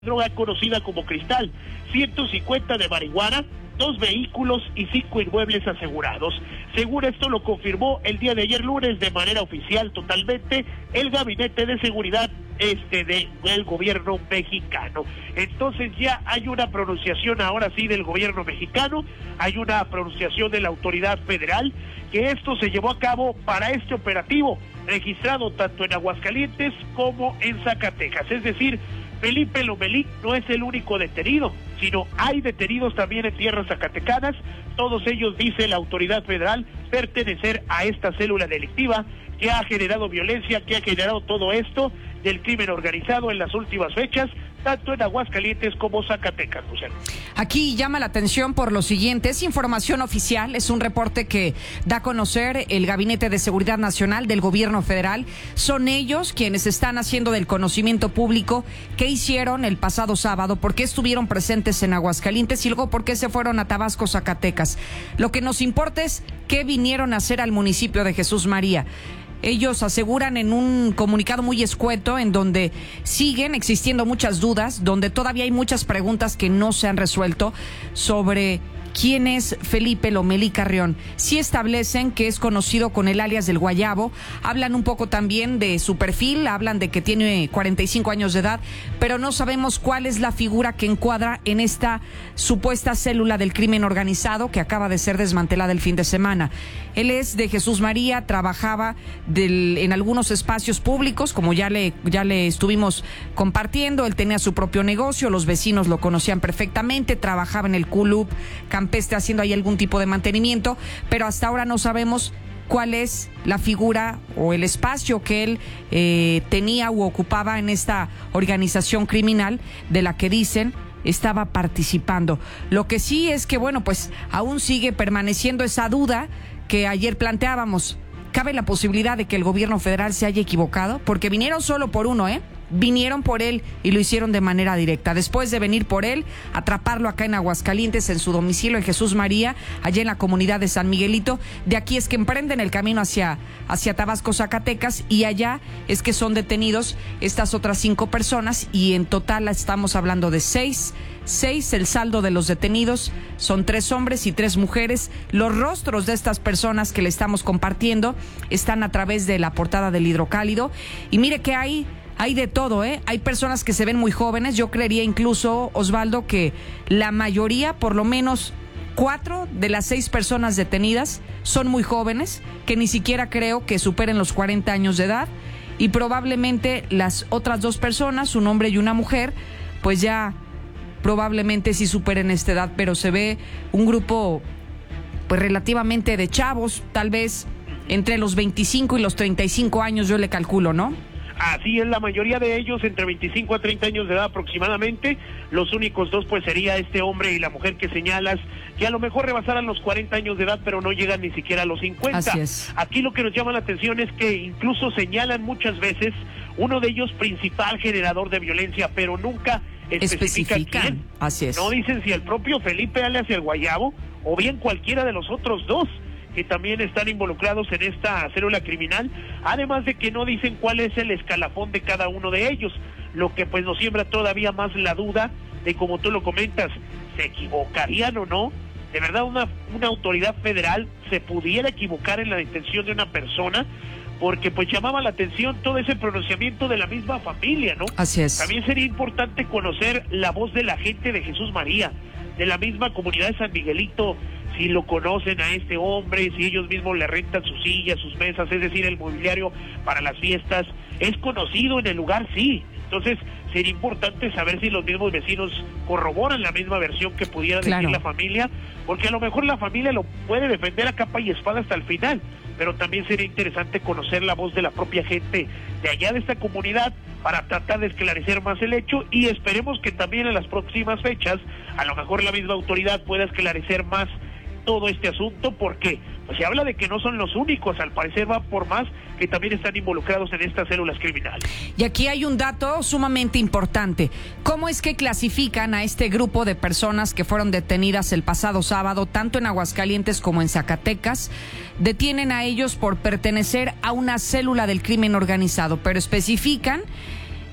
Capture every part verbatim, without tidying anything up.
droga conocida como cristal, ciento cincuenta de marihuana, dos vehículos y cinco inmuebles asegurados. Según esto lo confirmó el día de ayer lunes de manera oficial totalmente el Gabinete de Seguridad este de, del gobierno mexicano. Entonces ya hay una pronunciación ahora sí del gobierno mexicano, hay una pronunciación de la autoridad federal que esto se llevó a cabo para este operativo registrado tanto en Aguascalientes como en Zacatecas. Es decir, Felipe Lomelí no es el único detenido, sino hay detenidos también en tierras zacatecanas. Todos ellos, dice la autoridad federal, pertenecer a esta célula delictiva que ha generado violencia, que ha generado todo esto del crimen organizado en las últimas fechas, tanto en Aguascalientes como Zacatecas, Lucero. Aquí llama la atención por lo siguiente, es información oficial, es un reporte que da a conocer el Gabinete de Seguridad Nacional del Gobierno Federal. Son ellos quienes están haciendo del conocimiento público qué hicieron el pasado sábado, por qué estuvieron presentes en Aguascalientes y luego por qué se fueron a Tabasco, Zacatecas. Lo que nos importa es qué vinieron a hacer al municipio de Jesús María. Ellos aseguran en un comunicado muy escueto en donde siguen existiendo muchas dudas, donde todavía hay muchas preguntas que no se han resuelto sobre quién es Felipe Lomelí Carrión. Sí establecen que es conocido con el alias del Guayabo, hablan un poco también de su perfil, hablan de que tiene cuarenta y cinco años de edad, pero no sabemos cuál es la figura que encuadra en esta supuesta célula del crimen organizado que acaba de ser desmantelada el fin de semana. Él es de Jesús María, trabajaba del, en algunos espacios públicos, como ya le, ya le estuvimos compartiendo. Él tenía su propio negocio, los vecinos lo conocían perfectamente, trabajaba en el Club Campestre haciendo ahí algún tipo de mantenimiento, pero hasta ahora no sabemos cuál es la figura o el espacio que él eh, tenía u ocupaba en esta organización criminal de la que dicen estaba participando. Lo que sí es que, bueno, pues aún sigue permaneciendo esa duda que ayer planteábamos. ¿Cabe la posibilidad de que el gobierno federal se haya equivocado? Porque vinieron solo por uno, ¿eh? Vinieron por él y lo hicieron de manera directa. Después de venir por él, atraparlo acá en Aguascalientes, en su domicilio en Jesús María, allá en la comunidad de San Miguelito, de aquí es que emprenden el camino hacia, hacia Tabasco, Zacatecas, y allá es que son detenidos estas otras cinco personas, y en total estamos hablando de seis, seis, el saldo de los detenidos son tres hombres y tres mujeres. Los rostros de estas personas que le estamos compartiendo están a través de la portada del Hidrocálido, y mire que hay Hay de todo, ¿eh? Hay personas que se ven muy jóvenes. Yo creería incluso, Osvaldo, que la mayoría, por lo menos cuatro de las seis personas detenidas, son muy jóvenes, que ni siquiera creo que superen los cuarenta años de edad. Y probablemente las otras dos personas, un hombre y una mujer, pues ya probablemente sí superen esta edad. Pero se ve un grupo, pues relativamente de chavos, tal vez entre los veinticinco y los treinta y cinco años, yo le calculo, ¿no? Así es, la mayoría de ellos entre veinticinco a treinta años de edad aproximadamente. Los únicos dos pues sería este hombre y la mujer que señalas, que a lo mejor rebasaran los cuarenta años de edad, pero no llegan ni siquiera a los cincuenta. Así es. Aquí lo que nos llama la atención es que incluso señalan muchas veces uno de ellos principal generador de violencia, pero nunca especifican, especifican quién. Así es. No dicen si el propio Felipe alias el Guayabo o bien cualquiera de los otros dos que también están involucrados en esta célula criminal, además de que no dicen cuál es el escalafón de cada uno de ellos, lo que pues nos siembra todavía más la duda de, como tú lo comentas, ¿se equivocarían o no? ¿De verdad una, una autoridad federal se pudiera equivocar en la detención de una persona? Porque pues llamaba la atención todo ese pronunciamiento de la misma familia, ¿no? Así es. También sería importante conocer la voz de la gente de Jesús María, de la misma comunidad de San Miguelito, si lo conocen a este hombre, si ellos mismos le rentan sus sillas, sus mesas, es decir, el mobiliario para las fiestas. ¿Es conocido en el lugar? Sí. Entonces sería importante saber si los mismos vecinos corroboran la misma versión que pudiera decir claro. la familia, porque a lo mejor la familia lo puede defender a capa y espada hasta el final, pero también sería interesante conocer la voz de la propia gente de allá de esta comunidad para tratar de esclarecer más el hecho, y esperemos que también en las próximas fechas a lo mejor la misma autoridad pueda esclarecer más todo este asunto, porque pues se habla de que no son los únicos, al parecer va por más, que también están involucrados en estas células criminales. Y aquí hay un dato sumamente importante. ¿Cómo es que clasifican a este grupo de personas que fueron detenidas el pasado sábado, tanto en Aguascalientes como en Zacatecas? Detienen a ellos por pertenecer a una célula del crimen organizado, pero especifican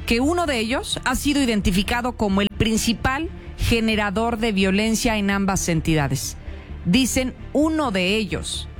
que uno de ellos ha sido identificado como el principal generador de violencia en ambas entidades. Dicen uno de ellos.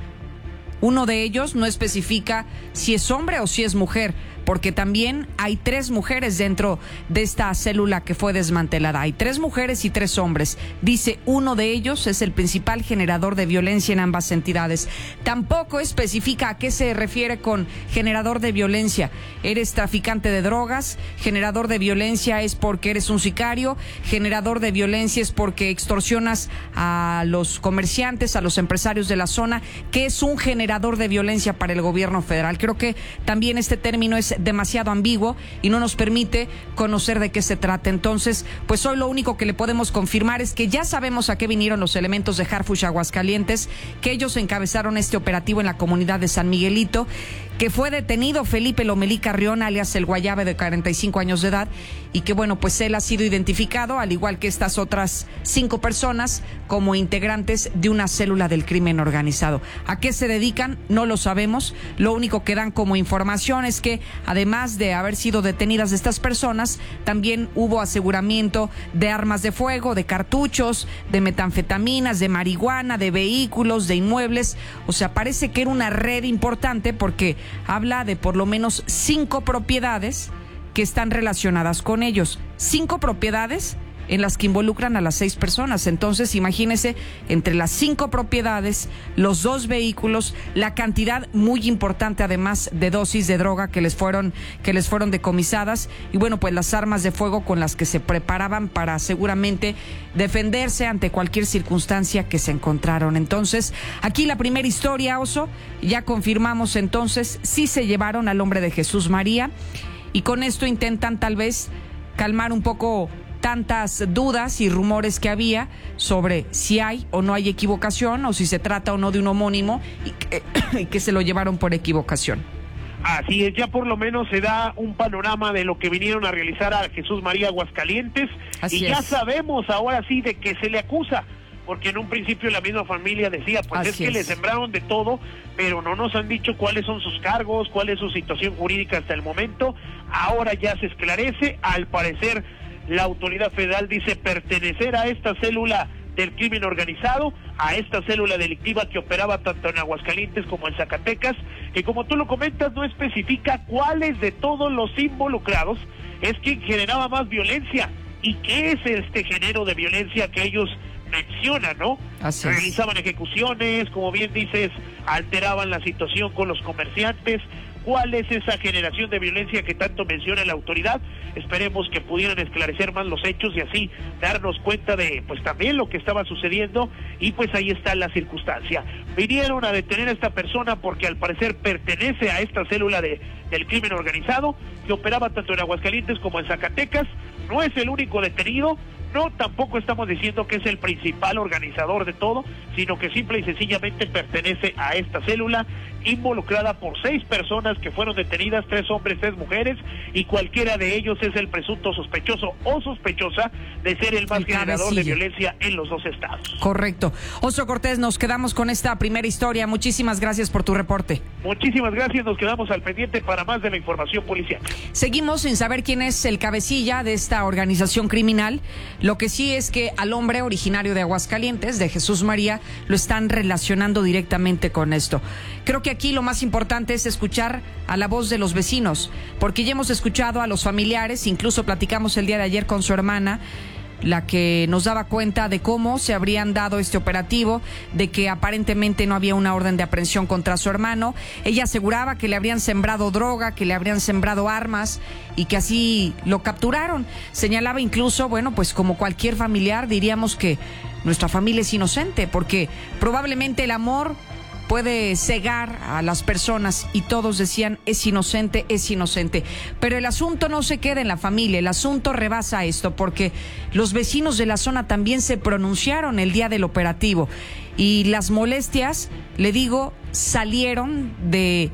Uno de ellos no especifica si es hombre o si es mujer, porque también hay tres mujeres dentro de esta célula que fue desmantelada. Hay tres mujeres y tres hombres. Dice, uno de ellos es el principal generador de violencia en ambas entidades. Tampoco especifica a qué se refiere con generador de violencia. ¿Eres traficante de drogas? ¿Generador de violencia es porque eres un sicario? ¿Generador de violencia es porque extorsionas a los comerciantes, a los empresarios de la zona? ¿Qué es un generador de violencia para el gobierno federal? Creo que también este término es demasiado ambiguo y no nos permite conocer de qué se trata. Entonces, pues hoy lo único que le podemos confirmar es que ya sabemos a qué vinieron los elementos de Harfush Aguascalientes, que ellos encabezaron este operativo en la comunidad de San Miguelito, que fue detenido Felipe Lomelí Carrión, alias El Guayabe, de cuarenta y cinco años de edad, y que bueno, pues él ha sido identificado, al igual que estas otras cinco personas, como integrantes de una célula del crimen organizado. ¿A qué se dedican? No lo sabemos. Lo único que dan como información es que, además de haber sido detenidas estas personas, también hubo aseguramiento de armas de fuego, de cartuchos, de metanfetaminas, de marihuana, de vehículos, de inmuebles. O sea, parece que era una red importante porque habla de por lo menos cinco propiedades que están relacionadas con ellos. Cinco propiedades en las que involucran a las seis personas. Entonces, imagínese, entre las cinco propiedades, los dos vehículos, la cantidad muy importante, además, de dosis de droga que les fueron, que les fueron decomisadas, y bueno, pues las armas de fuego con las que se preparaban para seguramente defenderse ante cualquier circunstancia que se encontraron. Entonces, aquí la primera historia, Oso, ya confirmamos entonces, sí se llevaron al hombre de Jesús María, y con esto intentan tal vez calmar un poco tantas dudas y rumores que había sobre si hay o no hay equivocación, o si se trata o no de un homónimo y que, y que se lo llevaron por equivocación. Así es, ya por lo menos se da un panorama de lo que vinieron a realizar a Jesús María Aguascalientes. Así y es. Ya sabemos ahora sí de qué se le acusa, porque en un principio la misma familia decía, pues Así es que es. le sembraron de todo, pero no nos han dicho cuáles son sus cargos, cuál es su situación jurídica hasta el momento. Ahora ya se esclarece, al parecer la autoridad federal dice pertenecer a esta célula del crimen organizado, a esta célula delictiva que operaba tanto en Aguascalientes como en Zacatecas, que como tú lo comentas no especifica cuáles de todos los involucrados es quien generaba más violencia y qué es este género de violencia que ellos mencionan, ¿no? Así es. Realizaban ejecuciones, como bien dices, alteraban la situación con los comerciantes. ¿Cuál es esa generación de violencia que tanto menciona la autoridad? Esperemos que pudieran esclarecer más los hechos y así darnos cuenta de, pues también lo que estaba sucediendo, y pues ahí está la circunstancia. Vinieron a detener a esta persona porque al parecer pertenece a esta célula de, del crimen organizado que operaba tanto en Aguascalientes como en Zacatecas. No es el único detenido. No, tampoco estamos diciendo que es el principal organizador de todo, sino que simple y sencillamente pertenece a esta célula involucrada por seis personas que fueron detenidas, tres hombres, tres mujeres, y cualquiera de ellos es el presunto sospechoso o sospechosa de ser el más el generador de violencia en los dos estados. Correcto. Oso Cortés, nos quedamos con esta primera historia. Muchísimas gracias por tu reporte. Muchísimas gracias, nos quedamos al pendiente para más de la información policial. Seguimos sin saber quién es el cabecilla de esta organización criminal. Lo que sí es que al hombre originario de Aguascalientes, de Jesús María, lo están relacionando directamente con esto. Creo que aquí lo más importante es escuchar a la voz de los vecinos, porque ya hemos escuchado a los familiares, incluso platicamos el día de ayer con su hermana, la que nos daba cuenta de cómo se habrían dado este operativo, de que aparentemente no había una orden de aprehensión contra su hermano. Ella aseguraba que le habrían sembrado droga, que le habrían sembrado armas y que así lo capturaron. Señalaba incluso, bueno, pues como cualquier familiar diríamos que nuestra familia es inocente, porque probablemente el amor puede cegar a las personas, y todos decían es inocente, es inocente. Pero el asunto no se queda en la familia, el asunto rebasa esto, porque los vecinos de la zona también se pronunciaron el día del operativo, y las molestias, le digo, salieron de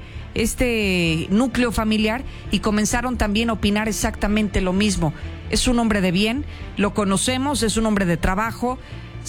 este núcleo familiar y comenzaron también a opinar exactamente lo mismo. Es un hombre de bien, lo conocemos, es un hombre de trabajo.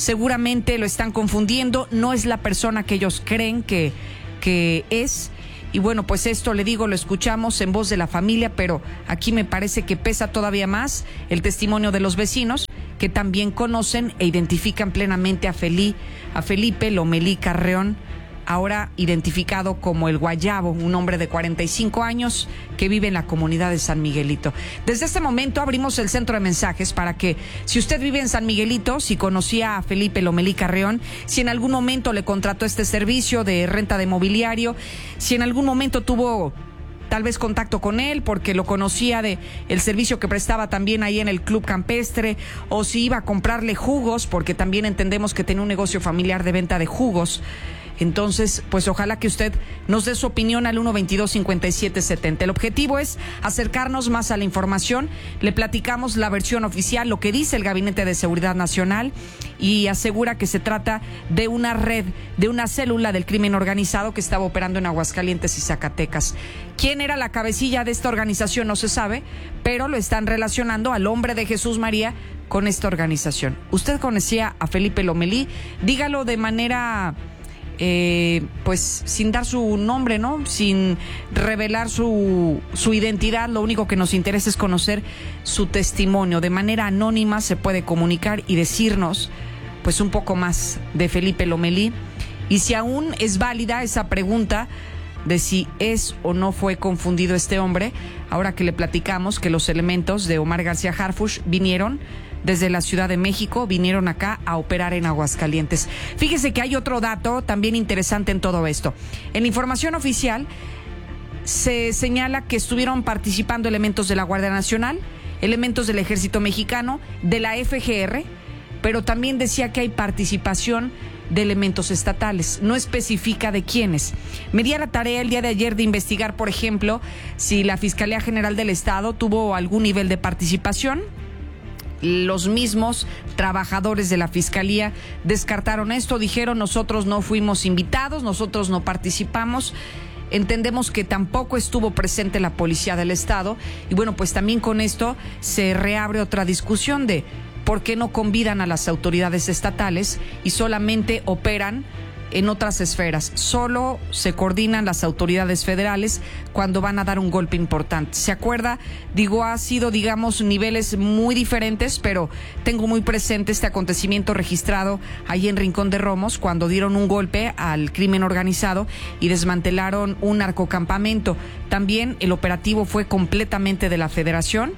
Seguramente lo están confundiendo, no es la persona que ellos creen que, que es, Y bueno, pues esto, le digo, lo escuchamos en voz de la familia, pero aquí me parece que pesa todavía más el testimonio de los vecinos, que también conocen e identifican plenamente a, Felí, a Felipe Lomelí Carreón, ahora identificado como el Guayabo, un hombre de cuarenta y cinco años que vive en la comunidad de San Miguelito. Desde este momento abrimos el centro de mensajes para que, si usted vive en San Miguelito, si conocía a Felipe Lomelí Carreón, si en algún momento le contrató este servicio de renta de mobiliario, si en algún momento tuvo tal vez contacto con él porque lo conocía de el servicio que prestaba también ahí en el Club Campestre, o si iba a comprarle jugos, porque también entendemos que tenía un negocio familiar de venta de jugos. Entonces, pues ojalá que usted nos dé su opinión al uno veintidós cincuenta y siete setenta. El objetivo es acercarnos más a la información. Le platicamos la versión oficial, lo que dice el Gabinete de Seguridad Nacional, y asegura que se trata de una red, de una célula del crimen organizado que estaba operando en Aguascalientes y Zacatecas. ¿Quién era la cabecilla de esta organización? No se sabe, pero lo están relacionando al hombre de Jesús María con esta organización. ¿Usted conocía a Felipe Lomelí? Dígalo de manera... Eh, pues sin dar su nombre, ¿no? Sin revelar su, su identidad. Lo único que nos interesa es conocer su testimonio. De manera anónima se puede comunicar y decirnos pues un poco más de Felipe Lomelí, y si aún es válida esa pregunta de si es o no fue confundido este hombre, ahora que le platicamos que los elementos de Omar García Harfuch vinieron desde la Ciudad de México, vinieron acá a operar en Aguascalientes. Fíjese que hay otro dato también interesante en todo esto. En la información oficial se señala que estuvieron participando elementos de la Guardia Nacional, elementos del Ejército Mexicano, de la F G R, pero también decía que hay participación de elementos estatales. No especifica de quiénes. Me di a la tarea el día de ayer de investigar, por ejemplo, si la Fiscalía General del Estado tuvo algún nivel de participación. Los mismos trabajadores de la Fiscalía descartaron esto, dijeron: nosotros no fuimos invitados, nosotros no participamos. Entendemos que tampoco estuvo presente la Policía del Estado, y bueno, pues también con esto se reabre otra discusión de por qué no convidan a las autoridades estatales y solamente operan en otras esferas. Solo se coordinan las autoridades federales cuando van a dar un golpe importante. ¿Se acuerda? Digo, ha sido, digamos, niveles muy diferentes, pero tengo muy presente este acontecimiento registrado ahí en Rincón de Romos, cuando dieron un golpe al crimen organizado y desmantelaron un narcocampamento. También el operativo fue completamente de la Federación,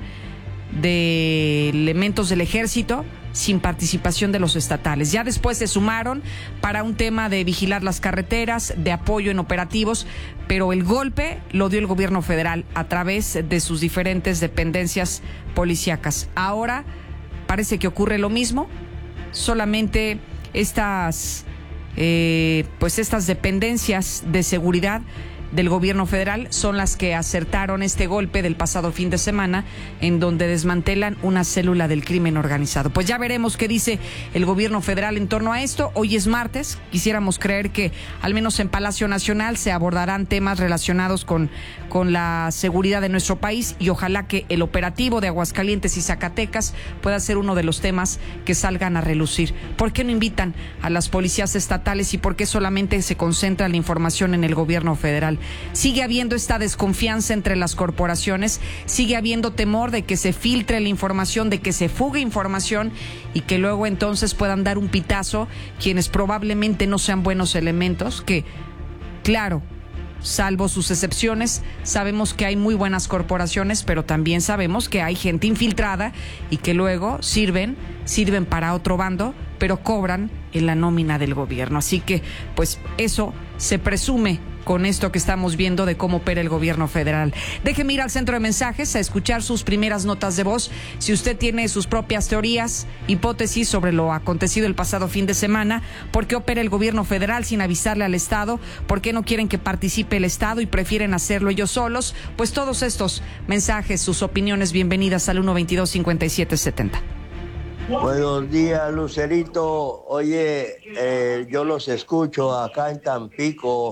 de elementos del Ejército, sin participación de los estatales. Ya después se sumaron para un tema de vigilar las carreteras, de apoyo en operativos, pero el golpe lo dio el gobierno federal a través de sus diferentes dependencias policíacas. Ahora parece que ocurre lo mismo, solamente estas, eh, pues estas dependencias de seguridad del gobierno federal son las que acertaron este golpe del pasado fin de semana, en donde desmantelan una célula del crimen organizado. Pues ya veremos qué dice el gobierno federal en torno a esto. Hoy es martes, quisiéramos creer que al menos en Palacio Nacional se abordarán temas relacionados con, con la seguridad de nuestro país, y ojalá que el operativo de Aguascalientes y Zacatecas pueda ser uno de los temas que salgan a relucir. ¿Por qué no invitan a las policías estatales y por qué solamente se concentra la información en el gobierno federal? Sigue habiendo esta desconfianza entre las corporaciones, sigue habiendo temor de que se filtre la información, de que se fugue información y que luego entonces puedan dar un pitazo quienes probablemente no sean buenos elementos, que, claro, salvo sus excepciones, sabemos que hay muy buenas corporaciones, pero también sabemos que hay gente infiltrada y que luego sirven, sirven para otro bando, pero cobran en la nómina del gobierno. Así que, pues, eso se presume con esto que estamos viendo de cómo opera el gobierno federal. Déjeme ir al centro de mensajes a escuchar sus primeras notas de voz. Si usted tiene sus propias teorías, hipótesis sobre lo acontecido el pasado fin de semana, ¿por qué opera el gobierno federal sin avisarle al Estado? ¿Por qué no quieren que participe el Estado y prefieren hacerlo ellos solos? Pues todos estos mensajes, sus opiniones, bienvenidas al uno veintidós cincuenta y siete setenta. Buenos días, Lucerito. Oye, eh, yo los escucho acá en Tampico.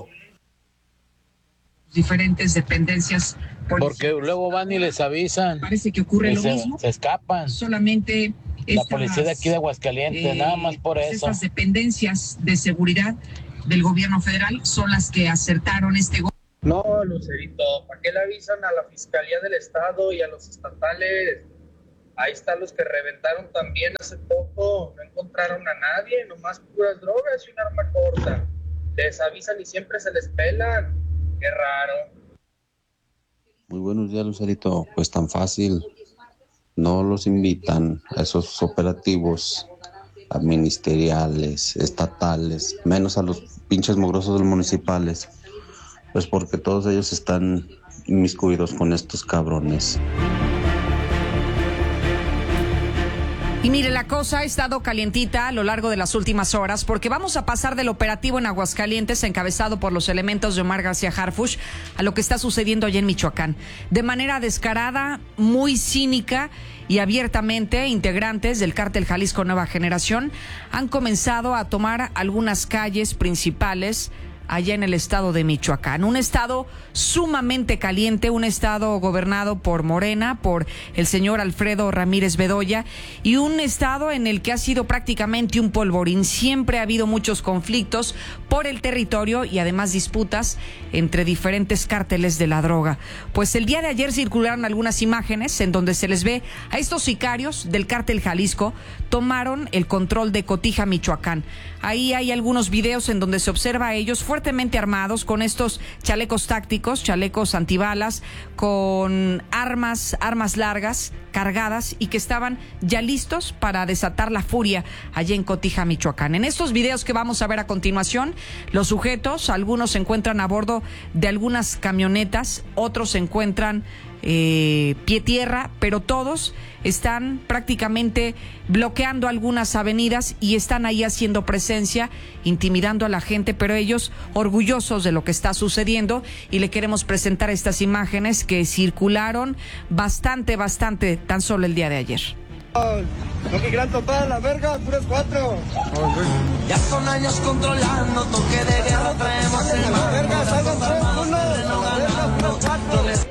Diferentes dependencias. Porque luego van y les avisan. Parece que ocurre lo se, mismo. Se escapan. Solamente la policía de aquí de Aguascalientes, eh, nada más por eso. Estas dependencias de seguridad del gobierno federal son las que acertaron este golpe. No, Lucerito, ¿para qué le avisan a la Fiscalía del Estado y a los estatales? Ahí están los que reventaron también hace poco, no encontraron a nadie, nomás puras drogas y un arma corta. Les avisan y siempre se les pelan. Qué raro. Muy buenos días, Lucerito. Pues tan fácil. No los invitan a esos operativos a ministeriales, estatales, menos a los pinches mugrosos municipales. Pues porque todos ellos están inmiscuidos con estos cabrones. Y mire, la cosa ha estado calientita a lo largo de las últimas horas porque vamos a pasar del operativo en Aguascalientes encabezado por los elementos de Omar García Harfuch a lo que está sucediendo allá en Michoacán. De manera descarada, muy cínica y abiertamente, integrantes del cártel Jalisco Nueva Generación han comenzado a tomar algunas calles principales allá en el estado de Michoacán, un estado sumamente caliente, un estado gobernado por Morena, por el señor Alfredo Ramírez Bedoya, y un estado en el que ha sido prácticamente un polvorín. Siempre ha habido muchos conflictos por el territorio y además disputas entre diferentes cárteles de la droga. Pues el día de ayer circularon algunas imágenes en donde se les ve a estos sicarios del cártel Jalisco tomaron el control de Cotija, Michoacán. Ahí hay algunos videos en donde se observa a ellos fuertemente armados con estos chalecos tácticos, chalecos antibalas, con armas, armas largas, cargadas y que estaban ya listos para desatar la furia allá en Cotija, Michoacán. En estos videos que vamos a ver a continuación, los sujetos, algunos se encuentran a bordo de algunas camionetas, otros se encuentran eh, pie tierra, pero todos están prácticamente bloqueando algunas avenidas y están ahí haciendo presencia, intimidando a la gente, pero ellos orgullosos de lo que está sucediendo, y le queremos presentar estas imágenes que circularon bastante, bastante tan solo el día de ayer. No que gran total, la verga, puras cuatro. Ya son años controlando, toque de guerra, traemos el la verga, salgan tres, uno, la verga, puras cuatro.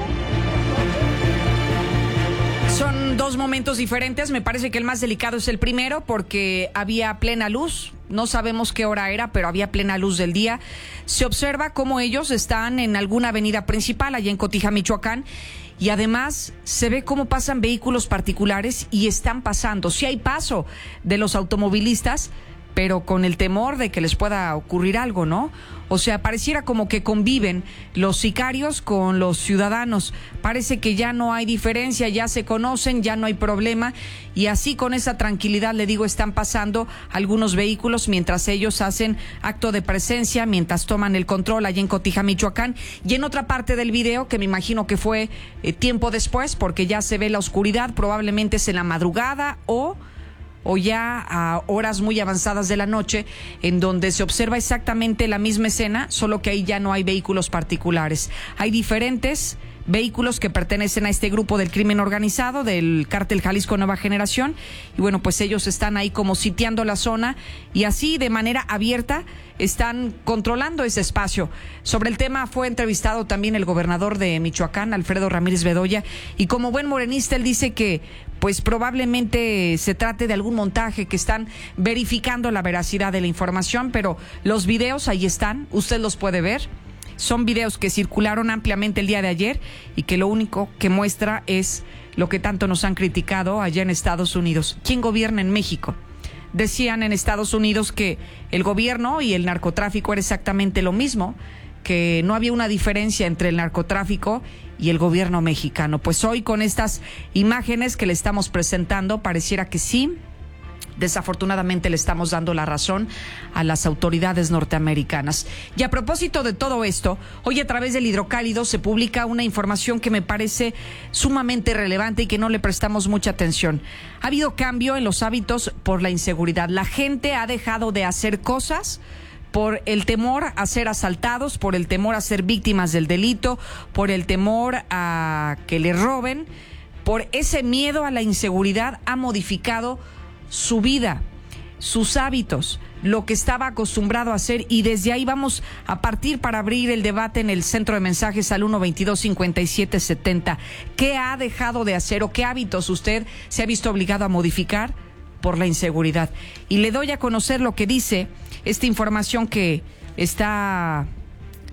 Son dos momentos diferentes. Me parece que el más delicado es el primero porque había plena luz. No sabemos qué hora era, pero había plena luz del día. Se observa cómo ellos están en alguna avenida principal allá en Cotija, Michoacán. Y además se ve cómo pasan vehículos particulares y están pasando. Sí hay paso de los automovilistas, pero con el temor de que les pueda ocurrir algo, ¿no? O sea, pareciera como que conviven los sicarios con los ciudadanos. Parece que ya no hay diferencia, ya se conocen, ya no hay problema. Y así, con esa tranquilidad, le digo, están pasando algunos vehículos mientras ellos hacen acto de presencia, mientras toman el control allá en Cotija, Michoacán. Y en otra parte del video, que me imagino que fue eh, tiempo después, porque ya se ve la oscuridad, probablemente es en la madrugada o... o ya a horas muy avanzadas de la noche, en donde se observa exactamente la misma escena, solo que ahí ya no hay vehículos particulares. Hay diferentes vehículos que pertenecen a este grupo del crimen organizado, del cártel Jalisco Nueva Generación, y bueno, pues ellos están ahí como sitiando la zona y así de manera abierta están controlando ese espacio. Sobre el tema fue entrevistado también el gobernador de Michoacán, Alfredo Ramírez Bedoya, y como buen morenista él dice que pues probablemente se trate de algún montaje, que están verificando la veracidad de la información, pero los videos ahí están, usted los puede ver. Son videos que circularon ampliamente el día de ayer y que lo único que muestra es lo que tanto nos han criticado allá en Estados Unidos. ¿Quién gobierna en México? Decían en Estados Unidos que el gobierno y el narcotráfico era exactamente lo mismo, que no había una diferencia entre el narcotráfico y el gobierno mexicano. Pues hoy, con estas imágenes que le estamos presentando, pareciera que sí. Desafortunadamente le estamos dando la razón a las autoridades norteamericanas. Y a propósito de todo esto, hoy a través del Hidrocálido se publica una información que me parece sumamente relevante y que no le prestamos mucha atención. Ha habido cambio en los hábitos por la inseguridad. La gente ha dejado de hacer cosas por el temor a ser asaltados, por el temor a ser víctimas del delito, por el temor a que le roben, por ese miedo a la inseguridad ha modificado su vida, sus hábitos, lo que estaba acostumbrado a hacer, y desde ahí vamos a partir para abrir el debate en el centro de mensajes al uno veintidós cincuenta y siete setenta. ¿Qué ha dejado de hacer o qué hábitos usted se ha visto obligado a modificar por la inseguridad? Y le doy a conocer lo que dice esta información que está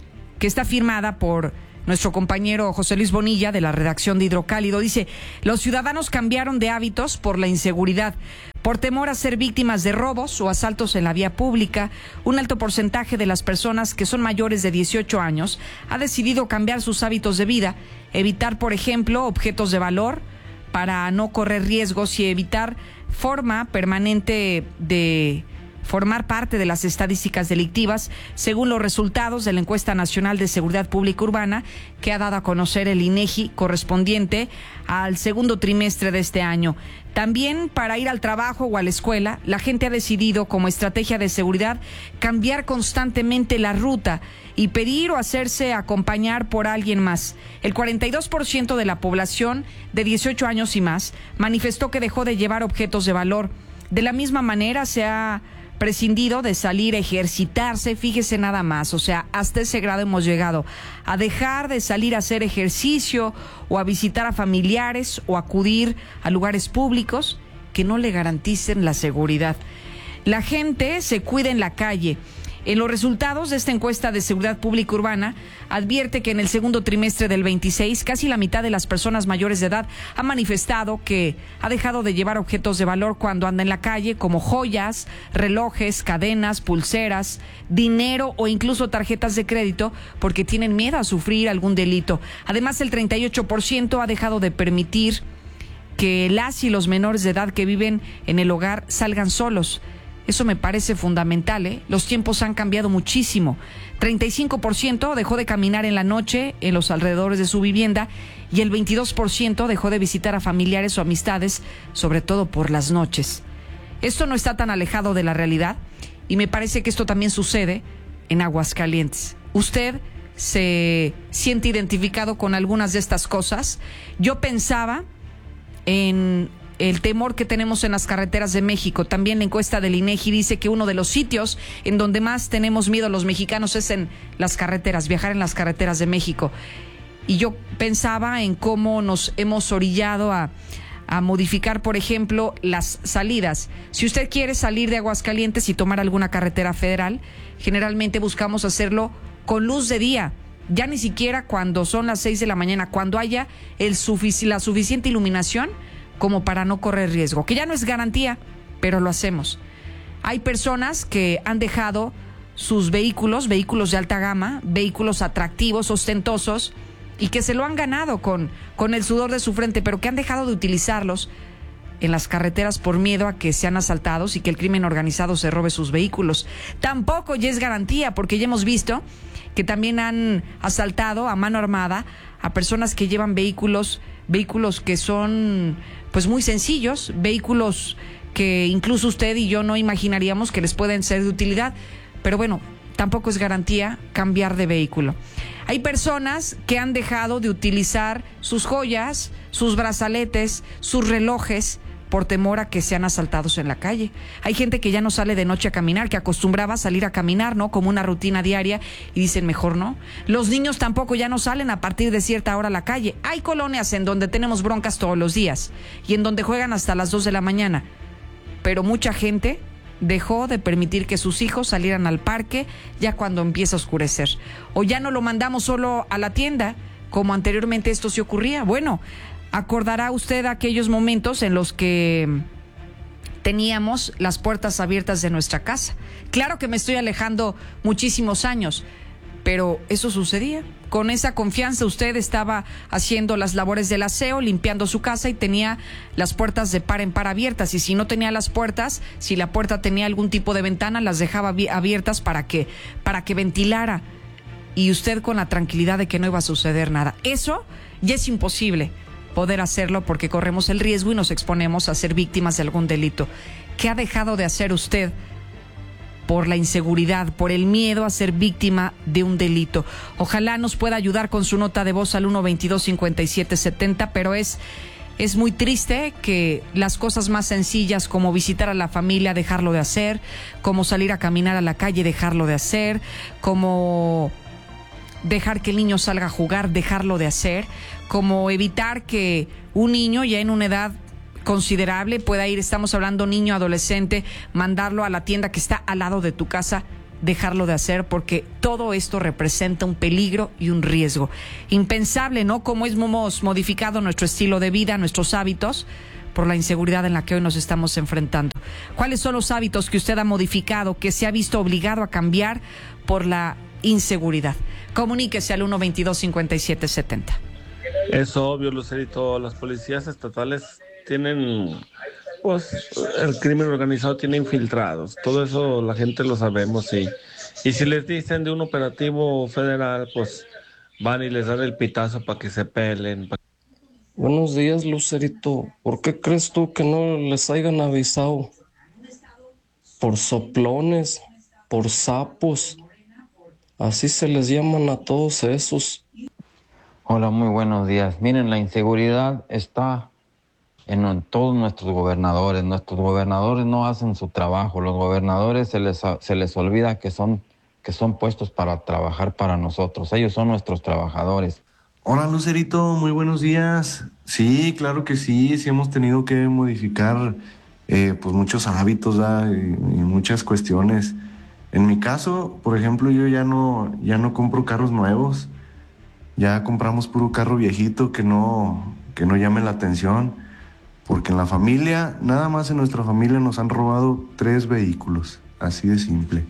que está firmada por nuestro compañero José Luis Bonilla de la redacción de Hidrocálido. Dice: los ciudadanos cambiaron de hábitos por la inseguridad, por temor a ser víctimas de robos o asaltos en la vía pública. Un alto porcentaje de las personas que son mayores de dieciocho años ha decidido cambiar sus hábitos de vida, evitar, por ejemplo, objetos de valor para no correr riesgos y evitar forma permanente de formar parte de las estadísticas delictivas, según los resultados de la encuesta nacional de seguridad pública urbana que ha dado a conocer el INEGI correspondiente al segundo trimestre de este año. También para ir al trabajo o a la escuela, la gente ha decidido como estrategia de seguridad cambiar constantemente la ruta y pedir o hacerse acompañar por alguien más. El cuarenta y dos por ciento de la población de dieciocho años y más manifestó que dejó de llevar objetos de valor. De la misma manera se ha prescindido de salir a ejercitarse, fíjese nada más, o sea, hasta ese grado hemos llegado, a dejar de salir a hacer ejercicio o a visitar a familiares o acudir a lugares públicos que no le garanticen la seguridad. La gente se cuida en la calle. En los resultados de esta encuesta de seguridad pública urbana, advierte que en el segundo trimestre del veintiséis, casi la mitad de las personas mayores de edad ha manifestado que ha dejado de llevar objetos de valor cuando anda en la calle, como joyas, relojes, cadenas, pulseras, dinero o incluso tarjetas de crédito, porque tienen miedo a sufrir algún delito. Además, el treinta y ocho por ciento ha dejado de permitir que las y los menores de edad que viven en el hogar salgan solos. Eso me parece fundamental, ¿eh? Los tiempos han cambiado muchísimo. treinta y cinco por ciento dejó de caminar en la noche en los alrededores de su vivienda y el veintidós por ciento dejó de visitar a familiares o amistades, sobre todo por las noches. Esto no está tan alejado de la realidad y me parece que esto también sucede en Aguascalientes. ¿Usted se siente identificado con algunas de estas cosas? Yo pensaba en el temor que tenemos en las carreteras de México. También la encuesta del INEGI dice que uno de los sitios en donde más tenemos miedo los mexicanos es en las carreteras, viajar en las carreteras de México. Y yo pensaba en cómo nos hemos orillado a, a modificar, por ejemplo, las salidas. Si usted quiere salir de Aguascalientes y tomar alguna carretera federal, generalmente buscamos hacerlo con luz de día. Ya ni siquiera cuando son las seis de la mañana, cuando haya el sufic- la suficiente iluminación como para no correr riesgo, que ya no es garantía, pero lo hacemos. Hay personas que han dejado sus vehículos, vehículos de alta gama, vehículos atractivos, ostentosos, y que se lo han ganado con, con el sudor de su frente, pero que han dejado de utilizarlos en las carreteras por miedo a que sean asaltados y que el crimen organizado se robe sus vehículos. Tampoco ya es garantía, porque ya hemos visto que también han asaltado a mano armada a personas que llevan vehículos, vehículos que son pues muy sencillos, vehículos que incluso usted y yo no imaginaríamos que les pueden ser de utilidad, pero bueno, tampoco es garantía cambiar de vehículo. Hay personas que han dejado de utilizar sus joyas, sus brazaletes, sus relojes, por temor a que sean asaltados en la calle. Hay gente que ya no sale de noche a caminar, que acostumbraba a salir a caminar, ¿no? Como una rutina diaria, y dicen mejor no. Los niños tampoco ya no salen a partir de cierta hora a la calle. Hay colonias en donde tenemos broncas todos los días y en donde juegan hasta las dos de la mañana. Pero mucha gente dejó de permitir que sus hijos salieran al parque ya cuando empieza a oscurecer. O ya no lo mandamos solo a la tienda, como anteriormente esto se ocurría. Bueno, acordará usted aquellos momentos en los que teníamos las puertas abiertas de nuestra casa. Claro que me estoy alejando muchísimos años, pero eso sucedía. Con esa confianza usted estaba haciendo las labores del aseo, limpiando su casa y tenía las puertas de par en par abiertas. Y si no tenía las puertas, si la puerta tenía algún tipo de ventana, las dejaba abiertas para que, para que ventilara. Y usted con la tranquilidad de que no iba a suceder nada. Eso ya es imposible poder hacerlo porque corremos el riesgo y nos exponemos a ser víctimas de algún delito. ¿Qué ha dejado de hacer usted por la inseguridad, por el miedo a ser víctima de un delito? Ojalá nos pueda ayudar con su nota de voz al uno veintidós cincuenta y siete setenta, pero es, es muy triste que las cosas más sencillas como visitar a la familia, dejarlo de hacer, como salir a caminar a la calle, dejarlo de hacer, como dejar que el niño salga a jugar, dejarlo de hacer, como evitar que un niño ya en una edad considerable pueda ir, estamos hablando niño, adolescente, mandarlo a la tienda que está al lado de tu casa, dejarlo de hacer, porque todo esto representa un peligro y un riesgo. Impensable, ¿no? Cómo hemos modificado nuestro estilo de vida, nuestros hábitos, por la inseguridad en la que hoy nos estamos enfrentando. ¿Cuáles son los hábitos que usted ha modificado, que se ha visto obligado a cambiar por la inseguridad? Comuníquese al uno veintidós cincuenta y siete setenta. Es obvio, Lucerito, las policías estatales tienen, pues, el crimen organizado tiene infiltrados. Todo eso la gente lo sabemos, y, y si les dicen de un operativo federal, pues van y les dan el pitazo para que se peleen. Buenos días, Lucerito. ¿Por qué crees tú que no les hayan avisado? Por soplones, por sapos. Así se les llaman a todos esos. Hola, muy buenos días. Miren, la inseguridad está en, en todos nuestros gobernadores. Nuestros gobernadores no hacen su trabajo. Los gobernadores se les, se les olvida que son, que son puestos para trabajar para nosotros. Ellos son nuestros trabajadores. Hola, Lucerito, muy buenos días. Sí, claro que sí, sí hemos tenido que modificar eh, pues muchos hábitos, ¿verdad? y, y muchas cuestiones. En mi caso, por ejemplo, yo ya no, ya no compro carros nuevos, ya compramos puro carro viejito que no, que no llame la atención, porque en la familia, nada más en nuestra familia nos han robado tres vehículos, así de simple.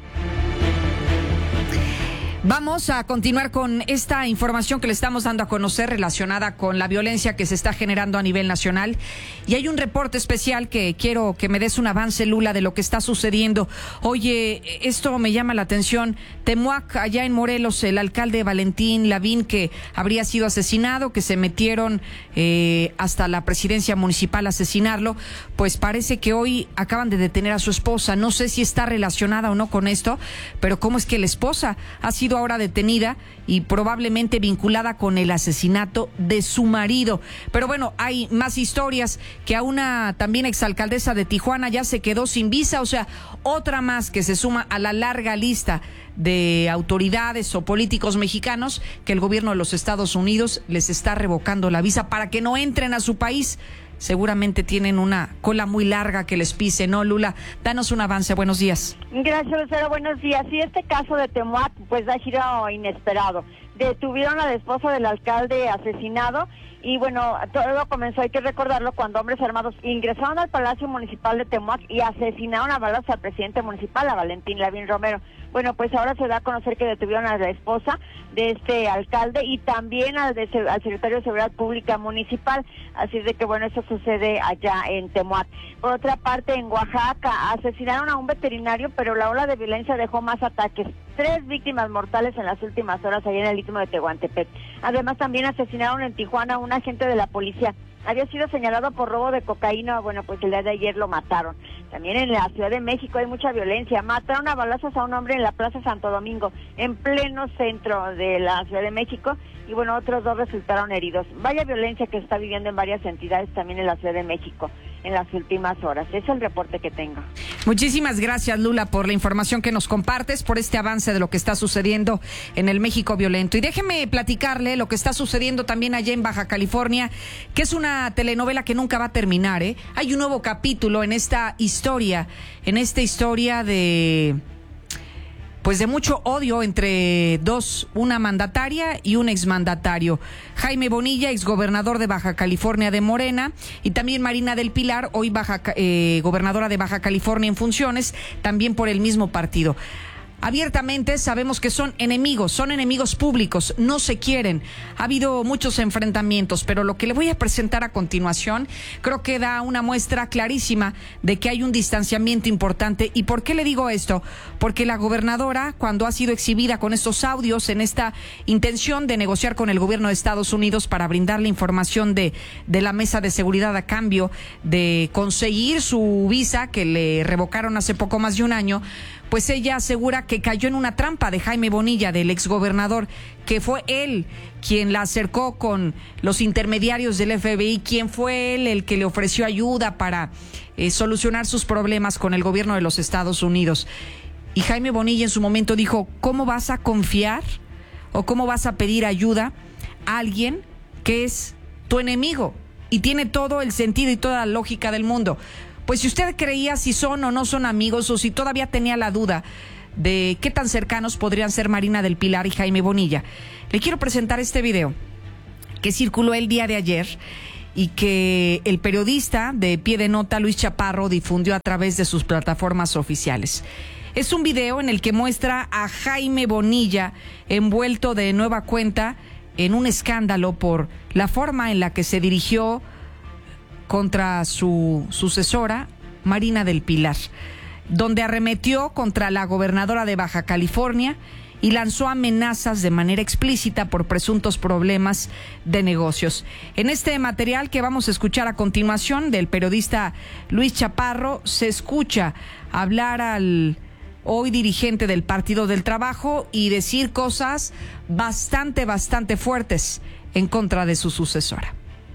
Vamos a continuar con esta información que le estamos dando a conocer relacionada con la violencia que se está generando a nivel nacional. Y hay un reporte especial que quiero que me des un avance, Lula, de lo que está sucediendo. Oye, esto me llama la atención. Temuac, allá en Morelos, el alcalde Valentín Lavín, que habría sido asesinado, que se metieron eh, hasta la presidencia municipal a asesinarlo, pues parece que hoy acaban de detener a su esposa. No sé si está relacionada o no con esto, pero cómo es que la esposa ha sido ahora detenida y probablemente vinculada con el asesinato de su marido. Pero bueno, hay más historias, que a una también exalcaldesa de Tijuana ya se quedó sin visa, o sea, otra más que se suma a la larga lista de autoridades o políticos mexicanos que el gobierno de los Estados Unidos les está revocando la visa para que no entren a su país. Seguramente tienen una cola muy larga que les pise, ¿no, Lula? Danos un avance, buenos días. Gracias, Lucero, buenos días. Sí, este caso de Temuac, pues ha sido inesperado. Detuvieron a la esposa del alcalde asesinado y bueno, todo comenzó, hay que recordarlo, cuando hombres armados ingresaron al Palacio Municipal de Temuac y asesinaron a balas al presidente municipal, a Valentín Lavín Romero. Bueno, pues ahora se da a conocer que detuvieron a la esposa de este alcalde y también al, de, al secretario de Seguridad Pública Municipal. Así es de que, bueno, eso sucede allá en Temuac. Por otra parte, en Oaxaca, asesinaron a un veterinario, pero la ola de violencia dejó más ataques. Tres víctimas mortales en las últimas horas allá en el Istmo de Tehuantepec. Además, también asesinaron en Tijuana a un agente de la policía. Había sido señalado por robo de cocaína, bueno, pues el día de ayer lo mataron. También en la Ciudad de México hay mucha violencia. Mataron a balazos a un hombre en la Plaza Santo Domingo, en pleno centro de la Ciudad de México, y bueno, otros dos resultaron heridos. Vaya violencia que se está viviendo en varias entidades también en la Ciudad de México en las últimas horas. Ese es el reporte que tengo. Muchísimas gracias, Lula, por la información que nos compartes, por este avance de lo que está sucediendo en el México violento. Y déjeme platicarle lo que está sucediendo también allá en Baja California, que es una telenovela que nunca va a terminar, ¿eh? Hay un nuevo capítulo en esta historia, en esta historia de... pues de mucho odio entre dos, una mandataria y un exmandatario. Jaime Bonilla, exgobernador de Baja California de Morena, y también Marina del Pilar, hoy baja, eh, gobernadora de Baja California en funciones, también por el mismo partido. Abiertamente sabemos que son enemigos, son enemigos públicos, no se quieren. Ha habido muchos enfrentamientos, pero lo que le voy a presentar a continuación creo que da una muestra clarísima de que hay un distanciamiento importante. ¿Y por qué le digo esto? Porque la gobernadora, cuando ha sido exhibida con estos audios en esta intención de negociar con el gobierno de Estados Unidos para brindarle información de, de la mesa de seguridad a cambio de conseguir su visa que le revocaron hace poco más de un año, pues ella asegura que cayó en una trampa de Jaime Bonilla, del exgobernador, que fue él quien la acercó con los intermediarios del F B I, quien fue él el que le ofreció ayuda para eh, solucionar sus problemas con el gobierno de los Estados Unidos. Y Jaime Bonilla en su momento dijo, ¿cómo vas a confiar o cómo vas a pedir ayuda a alguien que es tu enemigo? Y tiene todo el sentido y toda la lógica del mundo. Pues si usted creía si son o no son amigos, o si todavía tenía la duda de qué tan cercanos podrían ser Marina del Pilar y Jaime Bonilla. Le quiero presentar este video que circuló el día de ayer y que el periodista de Pie de Nota, Luis Chaparro, difundió a través de sus plataformas oficiales. Es un video en el que muestra a Jaime Bonilla envuelto de nueva cuenta en un escándalo por la forma en la que se dirigió contra su sucesora, Marina del Pilar, donde arremetió contra la gobernadora de Baja California y lanzó amenazas de manera explícita por presuntos problemas de negocios. En este material que vamos a escuchar a continuación del periodista Luis Chaparro, se escucha hablar al hoy dirigente del Partido del Trabajo y decir cosas bastante, bastante fuertes en contra de su sucesora.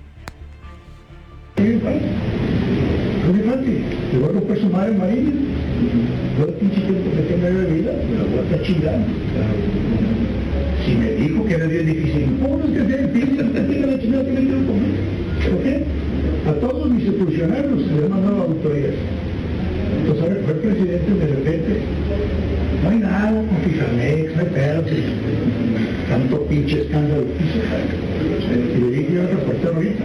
No me fácil, te voy a romper su madre Marina. Yo el pinche tiempo que tenga de vida, me la voy a estar chingando. Si me dijo que era bien difícil, ¿cómo no es que sea difícil? Tenga la chingada que me quiero comer. ¿Por qué? A todos mis funcionarios se les mandado auditorías. Entonces, a ver, fue el presidente de repente, no hay nada con Fijamex, no hay pedo, tanto pinche escándalo. Y le dije yo al reportero ahorita.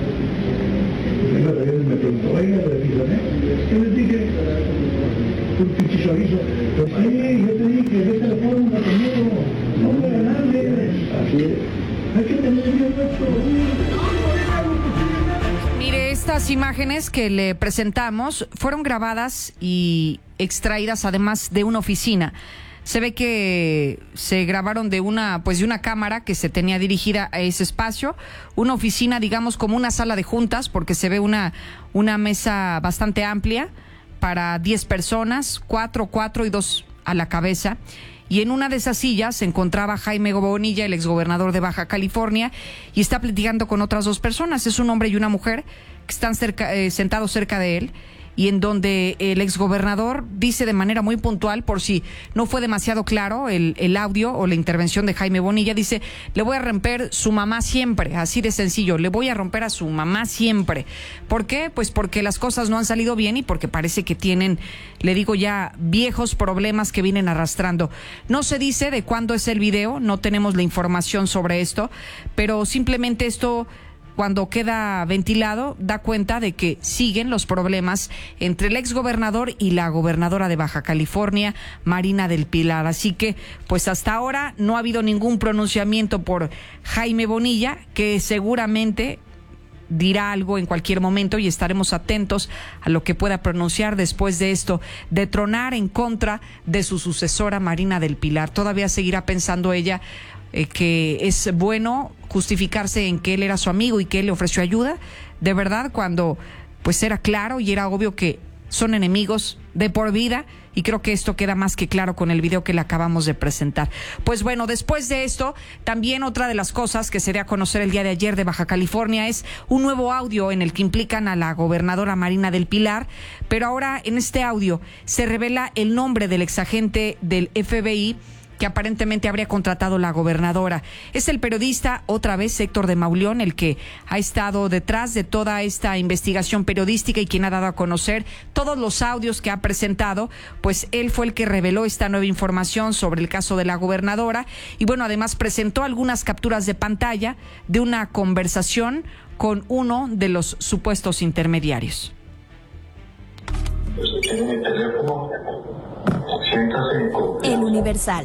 Me preguntó, oiga, de Fijamex, ¿qué les dije? Un pinche chorizo. Pues sí, yo te dije que de esta forma conmigo, no me ganarle. Así es. Hay que tener bien nuestro. Mire, estas imágenes que le presentamos fueron grabadas y extraídas además de una oficina. Se ve que se grabaron de una, pues de una cámara que se tenía dirigida a ese espacio, una oficina, digamos, como una sala de juntas, porque se ve una, una mesa bastante amplia para diez personas, cuatro, cuatro y dos a la cabeza. Y en una de esas sillas se encontraba Jaime Bonilla, el exgobernador de Baja California, y está platicando con otras dos personas. Es un hombre y una mujer que están cerca, eh, sentados cerca de él, y en donde el exgobernador dice de manera muy puntual, por si no fue demasiado claro el, el audio o la intervención de Jaime Bonilla, dice, le voy a romper su mamá siempre, así de sencillo, le voy a romper a su mamá siempre. ¿Por qué? Pues porque las cosas no han salido bien y porque parece que tienen, le digo ya, viejos problemas que vienen arrastrando. No se dice de cuándo es el video, no tenemos la información sobre esto, pero simplemente esto, cuando queda ventilado, da cuenta de que siguen los problemas entre el exgobernador y la gobernadora de Baja California, Marina del Pilar. Así que, pues hasta ahora no ha habido ningún pronunciamiento por Jaime Bonilla, que seguramente dirá algo en cualquier momento y estaremos atentos a lo que pueda pronunciar después de esto, de tronar en contra de su sucesora Marina del Pilar. Todavía seguirá pensando ella eh, que es bueno justificarse en que él era su amigo y que él le ofreció ayuda, de verdad, cuando pues era claro y era obvio que son enemigos de por vida, y creo que esto queda más que claro con el video que le acabamos de presentar. Pues bueno, después de esto, también otra de las cosas que se dio a conocer el día de ayer de Baja California es un nuevo audio en el que implican a la gobernadora Marina del Pilar, pero ahora en este audio se revela el nombre del exagente del F B I que aparentemente habría contratado la gobernadora. Es el periodista, otra vez, Héctor de Mauleón, el que ha estado detrás de toda esta investigación periodística y quien ha dado a conocer todos los audios que ha presentado. Pues él fue el que reveló esta nueva información sobre el caso de la gobernadora y bueno, además presentó algunas capturas de pantalla de una conversación con uno de los supuestos intermediarios. El Universal.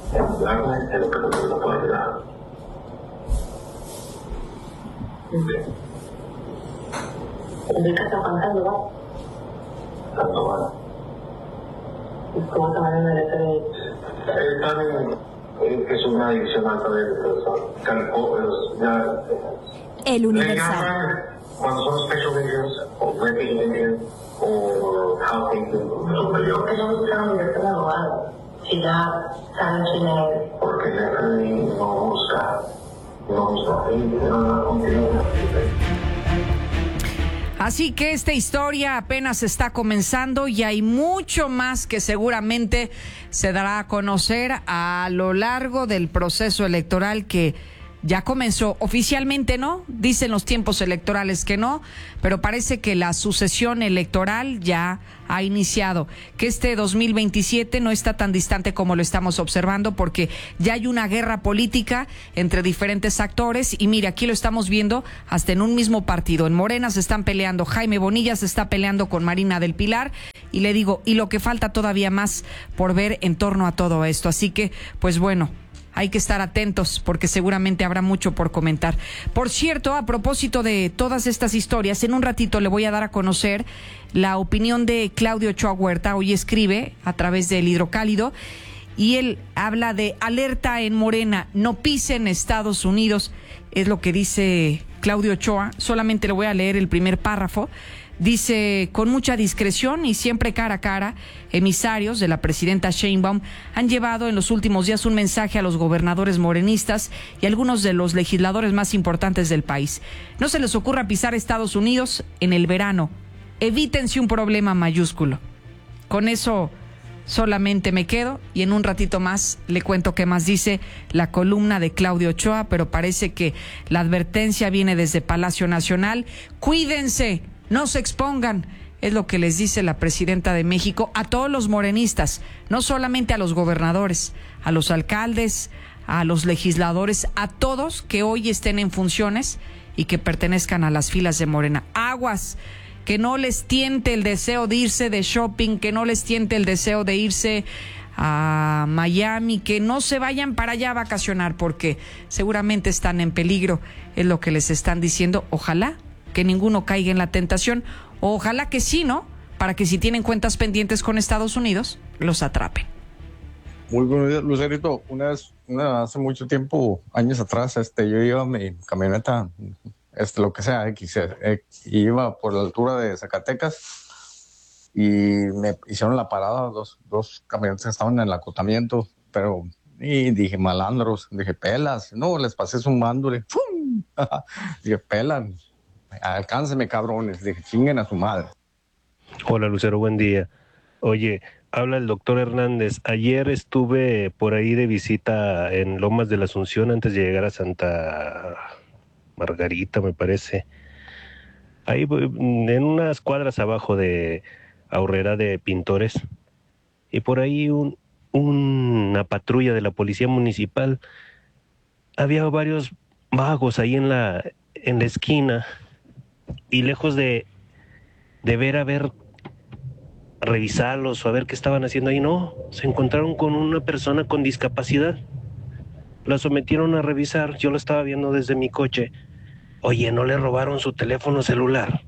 ¿De qué estás cantando, va? Tanto va. ¿Cómo te van a meter? Él también es una adicción alta de calco, El Universal. Cuando son special videos o breaking videos o how they do. Yo que no buscan un director de abogado. Si ya saben quién es. Porque el F B I no busca, no busca, no continúa. Así que esta historia apenas está comenzando y hay mucho más que seguramente se dará a conocer a lo largo del proceso electoral que ya comenzó. Oficialmente no, dicen los tiempos electorales que no, pero parece que la sucesión electoral ya ha iniciado, que este dos mil veintisiete no está tan distante como lo estamos observando, porque ya hay una guerra política entre diferentes actores, y mire, aquí lo estamos viendo hasta en un mismo partido. En Morena se están peleando, Jaime Bonilla se está peleando con Marina del Pilar, y le digo, y lo que falta todavía más por ver en torno a todo esto. Así que, pues bueno, hay que estar atentos porque seguramente habrá mucho por comentar. Por cierto, a propósito de todas estas historias, en un ratito le voy a dar a conocer la opinión de Claudio Ochoa Huerta. Hoy escribe a través del Hidrocálido y él habla de alerta en Morena, no pisen Estados Unidos. Es lo que dice Claudio Ochoa. Solamente le voy a leer el primer párrafo. Dice, con mucha discreción y siempre cara a cara, emisarios de la presidenta Sheinbaum han llevado en los últimos días un mensaje a los gobernadores morenistas y algunos de los legisladores más importantes del país. No se les ocurra pisar Estados Unidos en el verano. Evítense un problema mayúsculo. Con eso solamente me quedo y en un ratito más le cuento qué más dice la columna de Claudio Ochoa, pero parece que la advertencia viene desde Palacio Nacional. Cuídense. No se expongan, es lo que les dice la presidenta de México a todos los morenistas, no solamente a los gobernadores, a los alcaldes, a los legisladores, a todos que hoy estén en funciones y que pertenezcan a las filas de Morena. Aguas, que no les tiente el deseo de irse de shopping, que no les tiente el deseo de irse a Miami, que no se vayan para allá a vacacionar porque seguramente están en peligro, es lo que les están diciendo. Ojalá que ninguno caiga en la tentación, o ojalá que sí, ¿no? Para que si tienen cuentas pendientes con Estados Unidos, los atrapen. Muy buenos días, Lucerito. Una vez, una, hace mucho tiempo, años atrás, este, yo iba a mi camioneta, este, lo que sea, X, eh, iba por la altura de Zacatecas y me hicieron la parada, dos, dos camionetas estaban en el acotamiento, pero, y dije, malandros, dije, pelas, no, les pasé zumbándole, ¡fum! Dije, pelan. Alcánceme, cabrones, dije, chinguen a su madre. Hola, Lucero, buen día. Oye, habla el doctor Hernández. Ayer estuve por ahí de visita en Lomas de la Asunción antes de llegar a Santa Margarita, me parece. Ahí en unas cuadras abajo de Aurrera de Pintores. Y por ahí un, una patrulla de la policía municipal. Había varios vagos ahí en la, en la esquina. Y lejos de, de ver a ver, revisarlos o a ver qué estaban haciendo ahí, no, se encontraron con una persona con discapacidad. La sometieron a revisar, yo lo estaba viendo desde mi coche. Oye, ¿no le robaron su teléfono celular?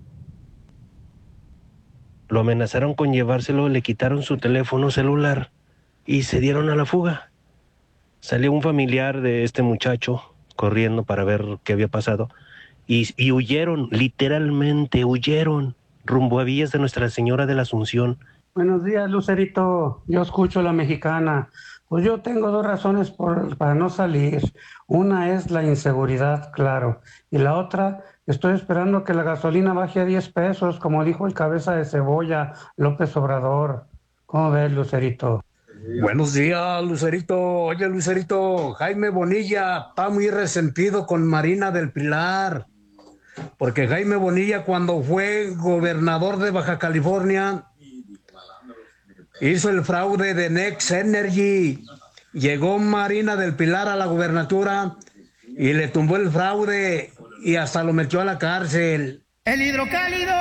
Lo amenazaron con llevárselo, le quitaron su teléfono celular y se dieron a la fuga. Salió un familiar de este muchacho corriendo para ver qué había pasado. Y, y huyeron, literalmente huyeron, rumbo a Villas de Nuestra Señora de la Asunción. Buenos días, Lucerito. Yo escucho La Mexicana. Pues yo tengo dos razones por, para no salir. Una es la inseguridad, claro. Y la otra, estoy esperando que la gasolina baje a diez pesos, como dijo el cabeza de cebolla, López Obrador. ¿Cómo ves, Lucerito? Buenos días, Lucerito. Oye, Lucerito, Jaime Bonilla está muy resentido con Marina del Pilar. Porque Jaime Bonilla, cuando fue gobernador de Baja California, hizo el fraude de Next Energy. Llegó Marina del Pilar a la gubernatura y le tumbó el fraude y hasta lo metió a la cárcel. El Hidrocálido.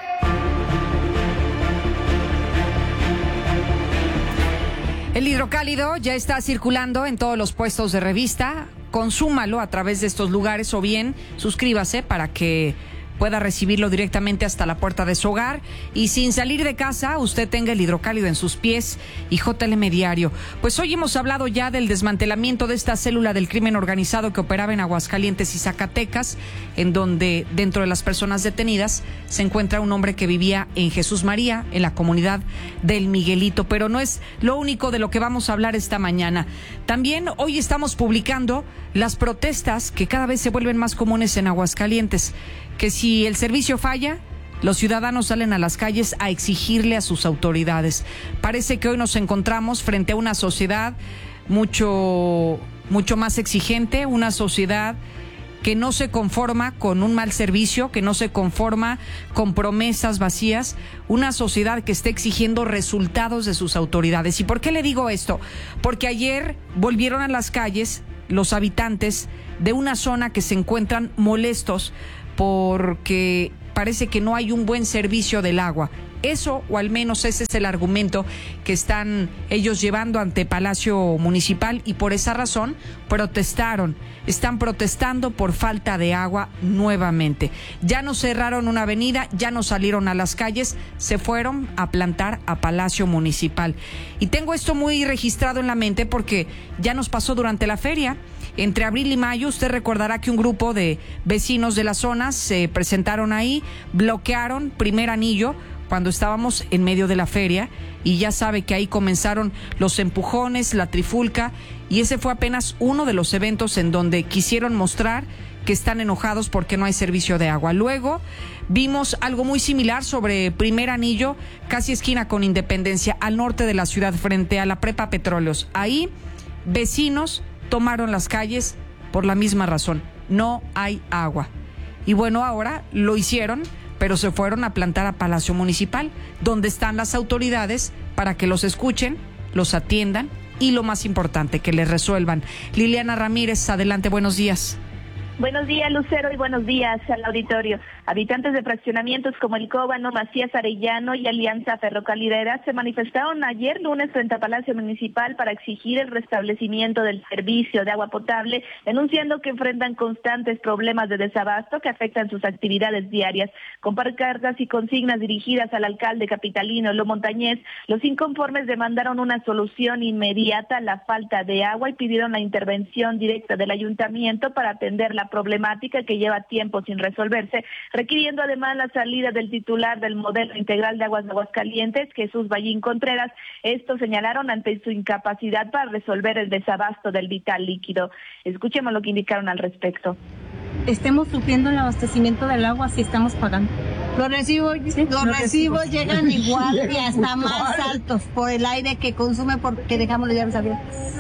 El Hidrocálido ya está circulando en todos los puestos de revista. Consúmalo a través de estos lugares o bien suscríbase para que pueda recibirlo directamente hasta la puerta de su hogar y sin salir de casa usted tenga el Hidrocálido en sus pies y J L M Diario. Pues hoy hemos hablado ya del desmantelamiento de esta célula del crimen organizado que operaba en Aguascalientes y Zacatecas, en donde dentro de las personas detenidas se encuentra un hombre que vivía en Jesús María, en la comunidad del Miguelito, pero no es lo único de lo que vamos a hablar esta mañana. También hoy estamos publicando las protestas que cada vez se vuelven más comunes en Aguascalientes, que si el servicio falla, los ciudadanos salen a las calles a exigirle a sus autoridades. Parece que hoy nos encontramos frente a una sociedad mucho mucho más exigente, una sociedad que no se conforma con un mal servicio, que no se conforma con promesas vacías, una sociedad que está exigiendo resultados de sus autoridades. ¿Y por qué le digo esto? Porque ayer volvieron a las calles los habitantes de una zona que se encuentran molestos porque parece que no hay un buen servicio del agua. Eso, o al menos ese es el argumento que están ellos llevando ante Palacio Municipal, y por esa razón protestaron. Están protestando por falta de agua nuevamente. Ya no cerraron una avenida, ya no salieron a las calles, se fueron a plantar a Palacio Municipal. Y tengo esto muy registrado en la mente porque ya nos pasó durante la feria. Entre abril y mayo, usted recordará que un grupo de vecinos de la zona se presentaron ahí, bloquearon Primer Anillo cuando estábamos en medio de la feria, y ya sabe que ahí comenzaron los empujones, la trifulca, y ese fue apenas uno de los eventos en donde quisieron mostrar que están enojados porque no hay servicio de agua. Luego vimos algo muy similar sobre Primer Anillo, casi esquina con Independencia, al norte de la ciudad, frente a la Prepa Petróleos. Ahí vecinos tomaron las calles por la misma razón: no hay agua. Y bueno, ahora lo hicieron, pero se fueron a plantar a Palacio Municipal, donde están las autoridades para que los escuchen, los atiendan y, lo más importante, que les resuelvan. Liliana Ramírez, adelante, buenos días. Buenos días, Lucero, y buenos días al auditorio. Habitantes de fraccionamientos como El Cóbano, Macías Arellano y Alianza Ferrocarrilera se manifestaron ayer lunes frente a Palacio Municipal para exigir el restablecimiento del servicio de agua potable, denunciando que enfrentan constantes problemas de desabasto que afectan sus actividades diarias. Con pancartas y consignas dirigidas al alcalde capitalino Lo Montañez, los inconformes demandaron una solución inmediata a la falta de agua y pidieron la intervención directa del ayuntamiento para atender la problemática que lleva tiempo sin resolverse, requiriendo además la salida del titular del modelo integral de aguas de Aguascalientes, Jesús Ballín Contreras. Esto señalaron ante su incapacidad para resolver el desabasto del vital líquido. Escuchemos lo que indicaron al respecto. Estemos sufriendo el abastecimiento del agua si estamos pagando. Los recibos, ¿sí? los, los recibos, recibos llegan igual y hasta más altos por el aire que consume porque dejamos las llaves abiertas.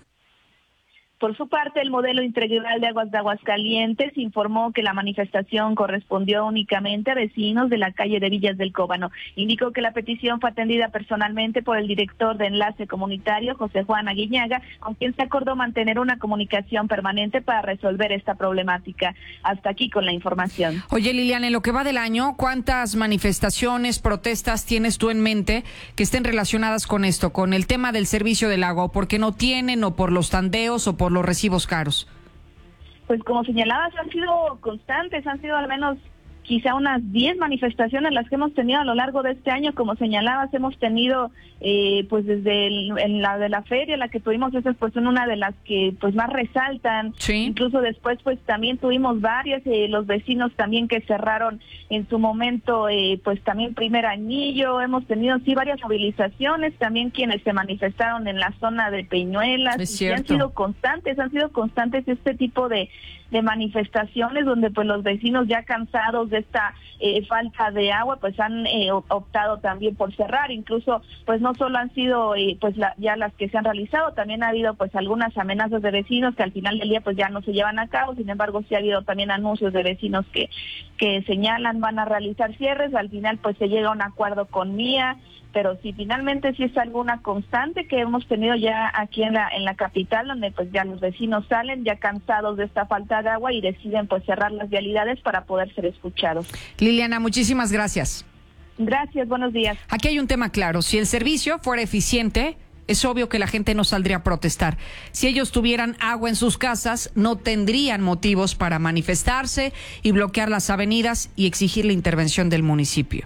Por su parte, el modelo integral de aguas de Aguascalientes informó que la manifestación correspondió únicamente a vecinos de la calle de Villas del Cóbano. Indicó que la petición fue atendida personalmente por el director de Enlace Comunitario, José Juan Aguiñaga, con quien se acordó mantener una comunicación permanente para resolver esta problemática. Hasta aquí con la información. Oye, Liliana, en lo que va del año, ¿cuántas manifestaciones, protestas tienes tú en mente que estén relacionadas con esto, con el tema del servicio del agua, o porque no tienen, o por los tandeos, o por los recibos caros? Pues como señalabas, han sido constantes, han sido al menos quizá unas diez manifestaciones las que hemos tenido a lo largo de este año. Como señalabas, hemos tenido eh, pues desde el, en la de la feria, la que tuvimos, esa pues son una de las que pues más resaltan. Sí. Incluso después pues también tuvimos varias, eh, los vecinos también que cerraron en su momento eh, pues también Primer Anillo. Hemos tenido sí varias movilizaciones, también quienes se manifestaron en la zona de Peñuelas. Es y han sido constantes, han sido constantes este tipo de de manifestaciones donde pues los vecinos ya cansados de esta eh, falta de agua pues han eh, optado también por cerrar. Incluso pues no solo han sido eh, pues la, ya las que se han realizado, también ha habido pues algunas amenazas de vecinos que al final del día pues ya no se llevan a cabo. Sin embargo, sí ha habido también anuncios de vecinos que que señalan van a realizar cierres. Al final pues se llega a un acuerdo con Mía, pero si finalmente sí es alguna constante que hemos tenido ya aquí en la en la capital, donde pues ya los vecinos salen ya cansados de esta falta de agua y deciden pues cerrar las vialidades para poder ser escuchados. Liliana, muchísimas gracias. Gracias, buenos días. Aquí hay un tema claro: si el servicio fuera eficiente, es obvio que la gente no saldría a protestar. Si ellos tuvieran agua en sus casas, no tendrían motivos para manifestarse y bloquear las avenidas y exigir la intervención del municipio.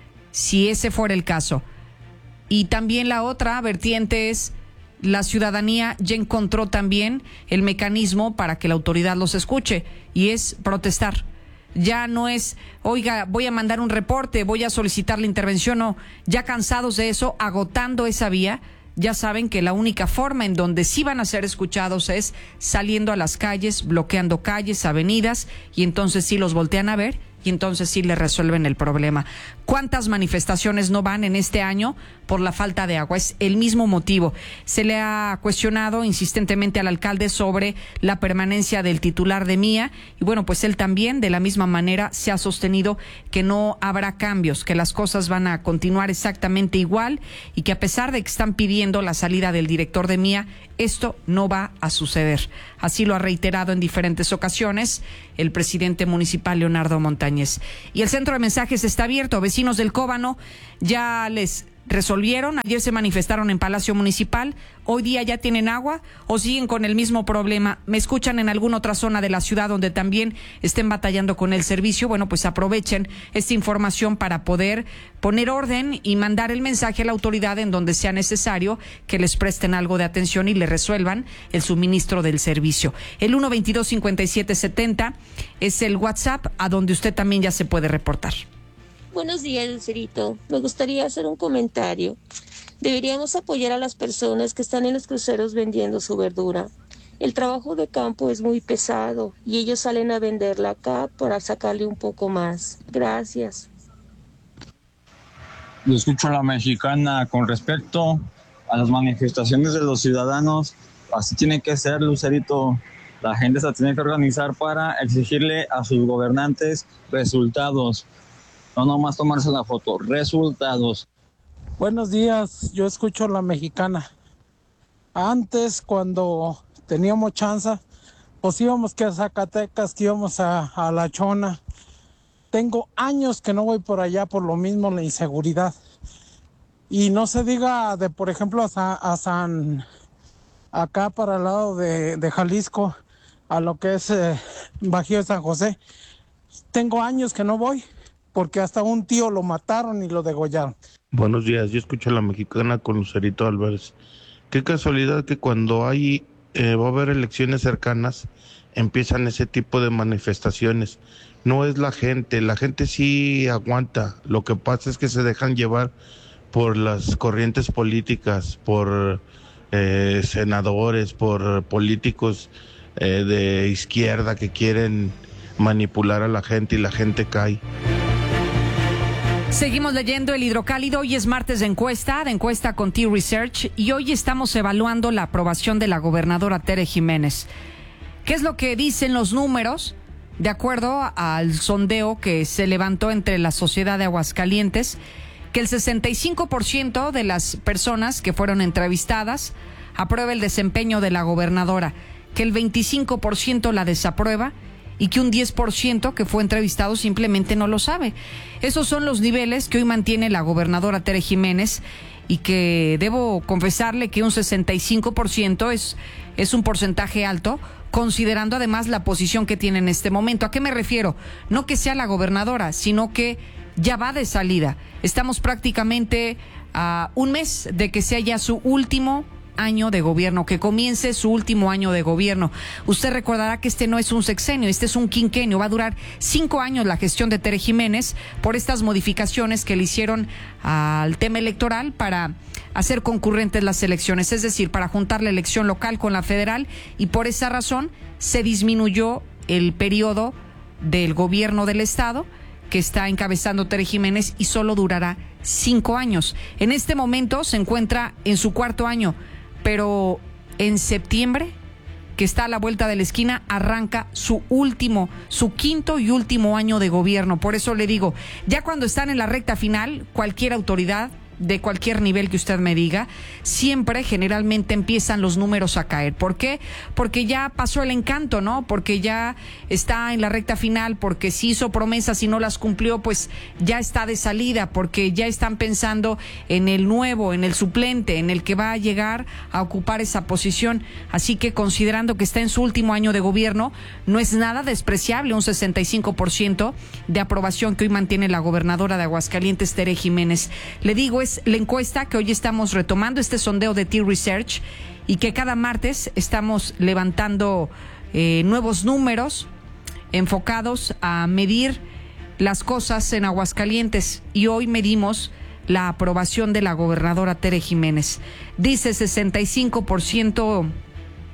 Si ese fuera el caso. Y también la otra vertiente es: la ciudadanía ya encontró también el mecanismo para que la autoridad los escuche, y es protestar. Ya no es, oiga, voy a mandar un reporte, voy a solicitar la intervención, no. Ya cansados de eso, agotando esa vía, ya saben que la única forma en donde sí van a ser escuchados es saliendo a las calles, bloqueando calles, avenidas, y entonces sí los voltean a ver y entonces sí les resuelven el problema. ¿Cuántas manifestaciones no van en este año por la falta de agua. Es el mismo motivo. Se le ha cuestionado insistentemente al alcalde sobre la permanencia del titular de Mía y bueno, pues él también de la misma manera se ha sostenido que no habrá cambios, que las cosas van a continuar exactamente igual y que a pesar de que están pidiendo la salida del director de Mía, esto no va a suceder. Así lo ha reiterado en diferentes ocasiones el presidente municipal Leonardo Montañez. Y el centro de mensajes está abierto. Vecinos del Cóbano ya les resolvieron. Ayer se manifestaron en Palacio Municipal. Hoy día ya tienen agua o siguen con el mismo problema. ¿Me escuchan en alguna otra zona de la ciudad donde también estén batallando con el servicio? Bueno, pues aprovechen esta información para poder poner orden y mandar el mensaje a la autoridad en donde sea necesario que les presten algo de atención y le resuelvan el suministro del servicio. El uno veintidós cincuenta y siete setenta es el WhatsApp a donde usted también ya se puede reportar. Buenos días, Lucerito. Me gustaría hacer un comentario. Deberíamos apoyar a las personas que están en los cruceros vendiendo su verdura. El trabajo de campo es muy pesado y ellos salen a venderla acá para sacarle un poco más. Gracias. Yo escucho a la mexicana con respecto a las manifestaciones de los ciudadanos. Así tiene que ser, Lucerito. La gente se tiene que organizar para exigirle a sus gobernantes resultados. No nomás tomarse la foto, resultados. Buenos días, yo escucho a la mexicana. Antes, cuando teníamos chance, pues íbamos que a Zacatecas, que íbamos a, a La Chona. Tengo años que no voy por allá por lo mismo, la inseguridad. Y no se diga de, por ejemplo, a, Sa, a San... acá para el lado de, de Jalisco, a lo que es eh, Bajío de San José. Tengo años que no voy, porque hasta un tío lo mataron y lo degollaron. Buenos días, yo escucho a la mexicana con Lucerito Álvarez. Qué casualidad que cuando hay eh, va a haber elecciones cercanas, empiezan ese tipo de manifestaciones. No es la gente, la gente sí aguanta. Lo que pasa es que se dejan llevar por las corrientes políticas, por eh, senadores, por políticos eh, de izquierda que quieren manipular a la gente y la gente cae. Seguimos leyendo el Hidrocálido. Hoy es martes de encuesta, de encuesta con T-Research, y hoy estamos evaluando la aprobación de la gobernadora Tere Jiménez. ¿Qué es lo que dicen los números? De acuerdo al sondeo que se levantó entre la sociedad de Aguascalientes, que el sesenta y cinco por ciento de las personas que fueron entrevistadas aprueba el desempeño de la gobernadora, que el veinticinco por ciento la desaprueba y que un diez por ciento que fue entrevistado simplemente no lo sabe. Esos son los niveles que hoy mantiene la gobernadora Tere Jiménez y que debo confesarle que un sesenta y cinco por ciento es, es un porcentaje alto, considerando además la posición que tiene en este momento. ¿A qué me refiero? No que sea la gobernadora, sino que ya va de salida. Estamos prácticamente a un mes de que sea ya su último año de gobierno, que comience su último año de gobierno. Usted recordará que este no es un sexenio, este es un quinquenio. Va a durar cinco años la gestión de Tere Jiménez por estas modificaciones que le hicieron al tema electoral para hacer concurrentes las elecciones, es decir, para juntar la elección local con la federal, y por esa razón se disminuyó el periodo del gobierno del estado que está encabezando Tere Jiménez y solo durará cinco años. En este momento se encuentra en su cuarto año, pero en septiembre, que está a la vuelta de la esquina, arranca su último, su quinto y último año de gobierno. Por eso le digo, ya cuando están en la recta final, cualquier autoridad de cualquier nivel que usted me diga, siempre generalmente empiezan los números a caer. ¿Por qué? Porque ya pasó el encanto, ¿no? Porque ya está en la recta final, porque si hizo promesas y no las cumplió, pues ya está de salida, porque ya están pensando en el nuevo, en el suplente, en el que va a llegar a ocupar esa posición. Así que considerando que está en su último año de gobierno, no es nada despreciable un sesenta y cinco por ciento de aprobación que hoy mantiene la gobernadora de Aguascalientes, Tere Jiménez. Le digo, es la encuesta que hoy estamos retomando, este sondeo de T-Research, y que cada martes estamos levantando eh, nuevos números enfocados a medir las cosas en Aguascalientes, y hoy medimos la aprobación de la gobernadora Tere Jiménez. Dice sesenta y cinco por ciento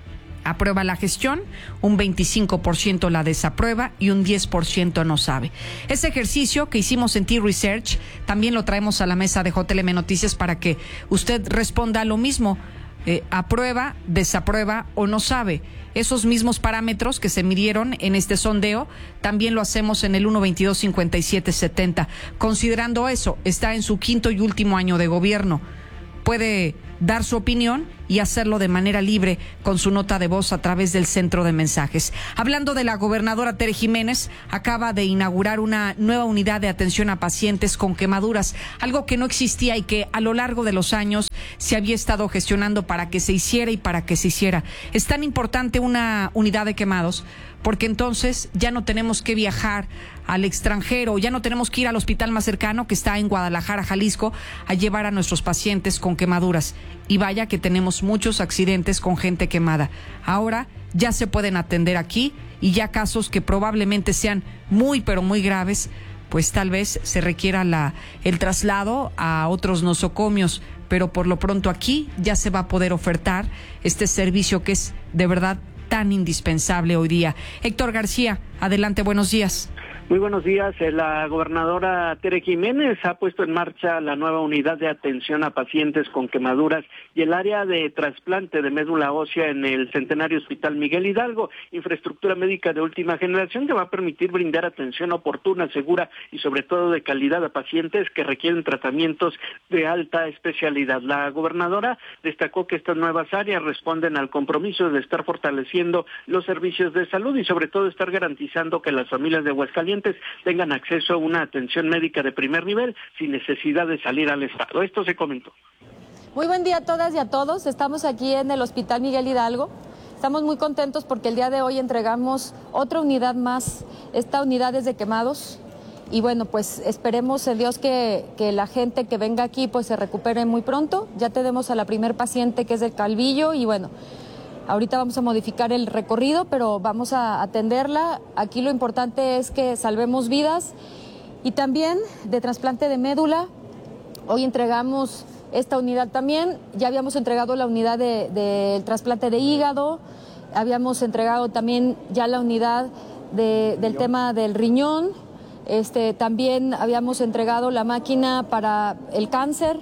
aprueba la gestión, un veinticinco por ciento la desaprueba y un diez por ciento no sabe. Ese ejercicio que hicimos en T-Research también lo traemos a la mesa de J L M Noticias para que usted responda a lo mismo. Eh, aprueba, desaprueba o no sabe. Esos mismos parámetros que se midieron en este sondeo, también lo hacemos en el uno veintidós cincuenta y siete setenta. Considerando eso, está en su quinto y último año de gobierno. Puede dar su opinión y hacerlo de manera libre con su nota de voz a través del centro de mensajes. Hablando de la gobernadora Tere Jiménez, acaba de inaugurar una nueva unidad de atención a pacientes con quemaduras, algo que no existía y que a lo largo de los años se había estado gestionando para que se hiciera y para que se hiciera. Es tan importante una unidad de quemados porque entonces ya no tenemos que viajar al extranjero, ya no tenemos que ir al hospital más cercano que está en Guadalajara, Jalisco, a llevar a nuestros pacientes con quemaduras. Y vaya que tenemos muchos accidentes con gente quemada. Ahora ya se pueden atender aquí y ya casos que probablemente sean muy pero muy graves, pues tal vez se requiera la, el traslado a otros nosocomios, pero por lo pronto aquí ya se va a poder ofertar este servicio que es de verdad tan indispensable hoy día. Héctor García, adelante, buenos días. Muy buenos días. La gobernadora Tere Jiménez ha puesto en marcha la nueva unidad de atención a pacientes con quemaduras y el área de trasplante de médula ósea en el Centenario Hospital Miguel Hidalgo, infraestructura médica de última generación que va a permitir brindar atención oportuna, segura y sobre todo de calidad a pacientes que requieren tratamientos de alta especialidad. La gobernadora destacó que estas nuevas áreas responden al compromiso de estar fortaleciendo los servicios de salud y sobre todo estar garantizando que las familias de Aguascalientes tengan acceso a una atención médica de primer nivel sin necesidad de salir al estado. Esto se comentó. Muy buen día a todas y a todos. Estamos aquí en el Hospital Miguel Hidalgo. Estamos muy contentos porque el día de hoy entregamos otra unidad más. Esta unidad es de quemados. Y bueno, pues esperemos en Dios que, que la gente que venga aquí pues se recupere muy pronto. Ya tenemos a la primer paciente que es del Calvillo y bueno, ahorita vamos a modificar el recorrido, pero vamos a atenderla. Aquí lo importante es que salvemos vidas. Y también de trasplante de médula, hoy entregamos esta unidad también. Ya habíamos entregado la unidad del de, de trasplante de hígado, habíamos entregado también ya la unidad de, del tema del riñón. Este, también habíamos entregado la máquina para el cáncer.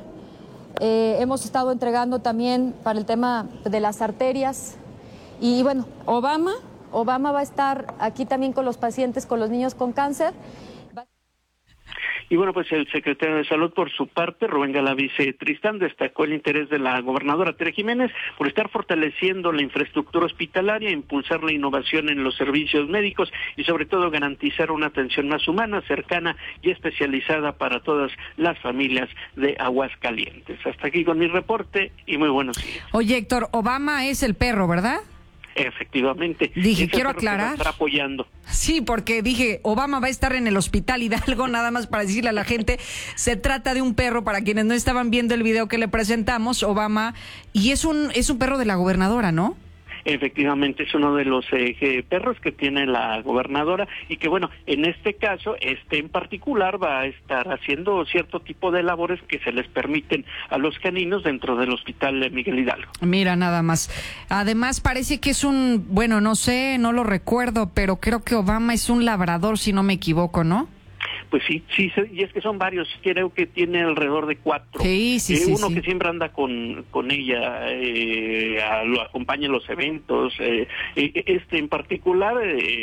Eh, hemos estado entregando también para el tema de las arterias y bueno, Obama, Obama va a estar aquí también con los pacientes, con los niños con cáncer. Y bueno, pues el secretario de Salud, por su parte, Rubén Galavize Tristán, destacó el interés de la gobernadora Tere Jiménez por estar fortaleciendo la infraestructura hospitalaria, impulsar la innovación en los servicios médicos y sobre todo garantizar una atención más humana, cercana y especializada para todas las familias de Aguascalientes. Hasta aquí con mi reporte y muy buenos días. Oye, Héctor, Obama es el perro, ¿verdad? Efectivamente. Dije, quiero aclarar. Está apoyando. Sí, porque dije, Obama va a estar en el Hospital Hidalgo, nada más para decirle a la gente, se trata de un perro, para quienes no estaban viendo el video que le presentamos, Obama, y es un, es un perro de la gobernadora, ¿no? Efectivamente, es uno de los eh, perros que tiene la gobernadora y que, bueno, en este caso, este en particular va a estar haciendo cierto tipo de labores que se les permiten a los caninos dentro del Hospital de Miguel Hidalgo. Mira, nada más. Además, parece que es un, bueno, no sé, no lo recuerdo, pero creo que Obama es un labrador, si no me equivoco, ¿no? Pues sí, sí, y es que son varios, creo que tiene alrededor de cuatro. Sí, sí, eh, sí. Uno sí. que siempre anda con, con ella, eh, a, lo acompaña en los eventos. Eh, este en particular,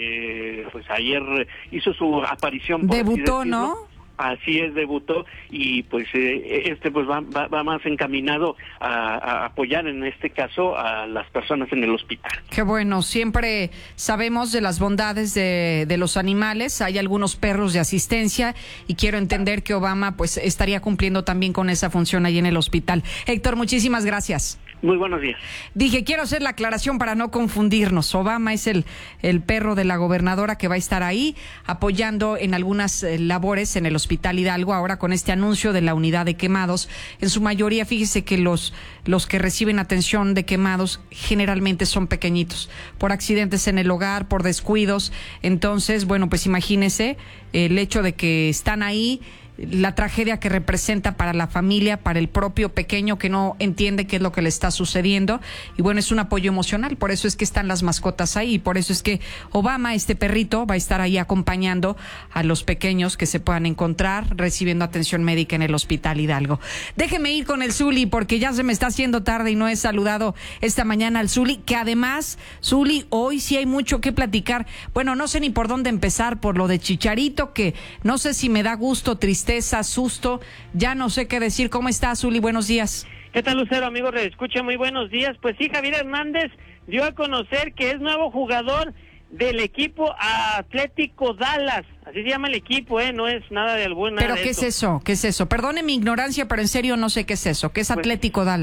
eh, pues ayer hizo su aparición. Por Debutó, ¿no? Así es, debutó y pues eh, este pues va, va, va más encaminado a, a apoyar en este caso a las personas en el hospital. Qué bueno, siempre sabemos de las bondades de, de los animales, hay algunos perros de asistencia y quiero entender que Obama pues estaría cumpliendo también con esa función ahí en el hospital. Héctor, muchísimas gracias. Muy buenos días. Dije, quiero hacer la aclaración para no confundirnos. Obama es el, el perro de la gobernadora que va a estar ahí apoyando en algunas eh, labores en el Hospital Hidalgo, ahora con este anuncio de la unidad de quemados. En su mayoría, fíjese que los, los que reciben atención de quemados generalmente son pequeñitos, por accidentes en el hogar, por descuidos. Entonces, bueno, pues imagínese el hecho de que están ahí la tragedia que representa para la familia, para el propio pequeño que no entiende qué es lo que le está sucediendo. Y bueno, es un apoyo emocional, por eso es que están las mascotas ahí, y por eso es que Obama, este perrito, va a estar ahí acompañando a los pequeños que se puedan encontrar recibiendo atención médica en el Hospital Hidalgo. Déjeme ir con el Zuli, porque ya se me está haciendo tarde y no he saludado esta mañana al Zuli, que además, Zuli, hoy sí hay mucho que platicar. Bueno, no sé ni por dónde empezar, por lo de Chicharito, que no sé si me da gusto, tristeza, susto, ya no sé qué decir. ¿Cómo estás, Zuli? Buenos días. ¿Qué tal, Lucero, amigo? Escucha, muy buenos días. Pues sí, Javier Hernández dio a conocer que es nuevo jugador del equipo Atlético Dallas. Así se llama el equipo, ¿eh? No es nada de alguna. ¿Pero qué es eso? ¿Qué es eso? Perdone mi ignorancia, pero en serio no sé qué es eso. ¿Qué es Atlético Dallas?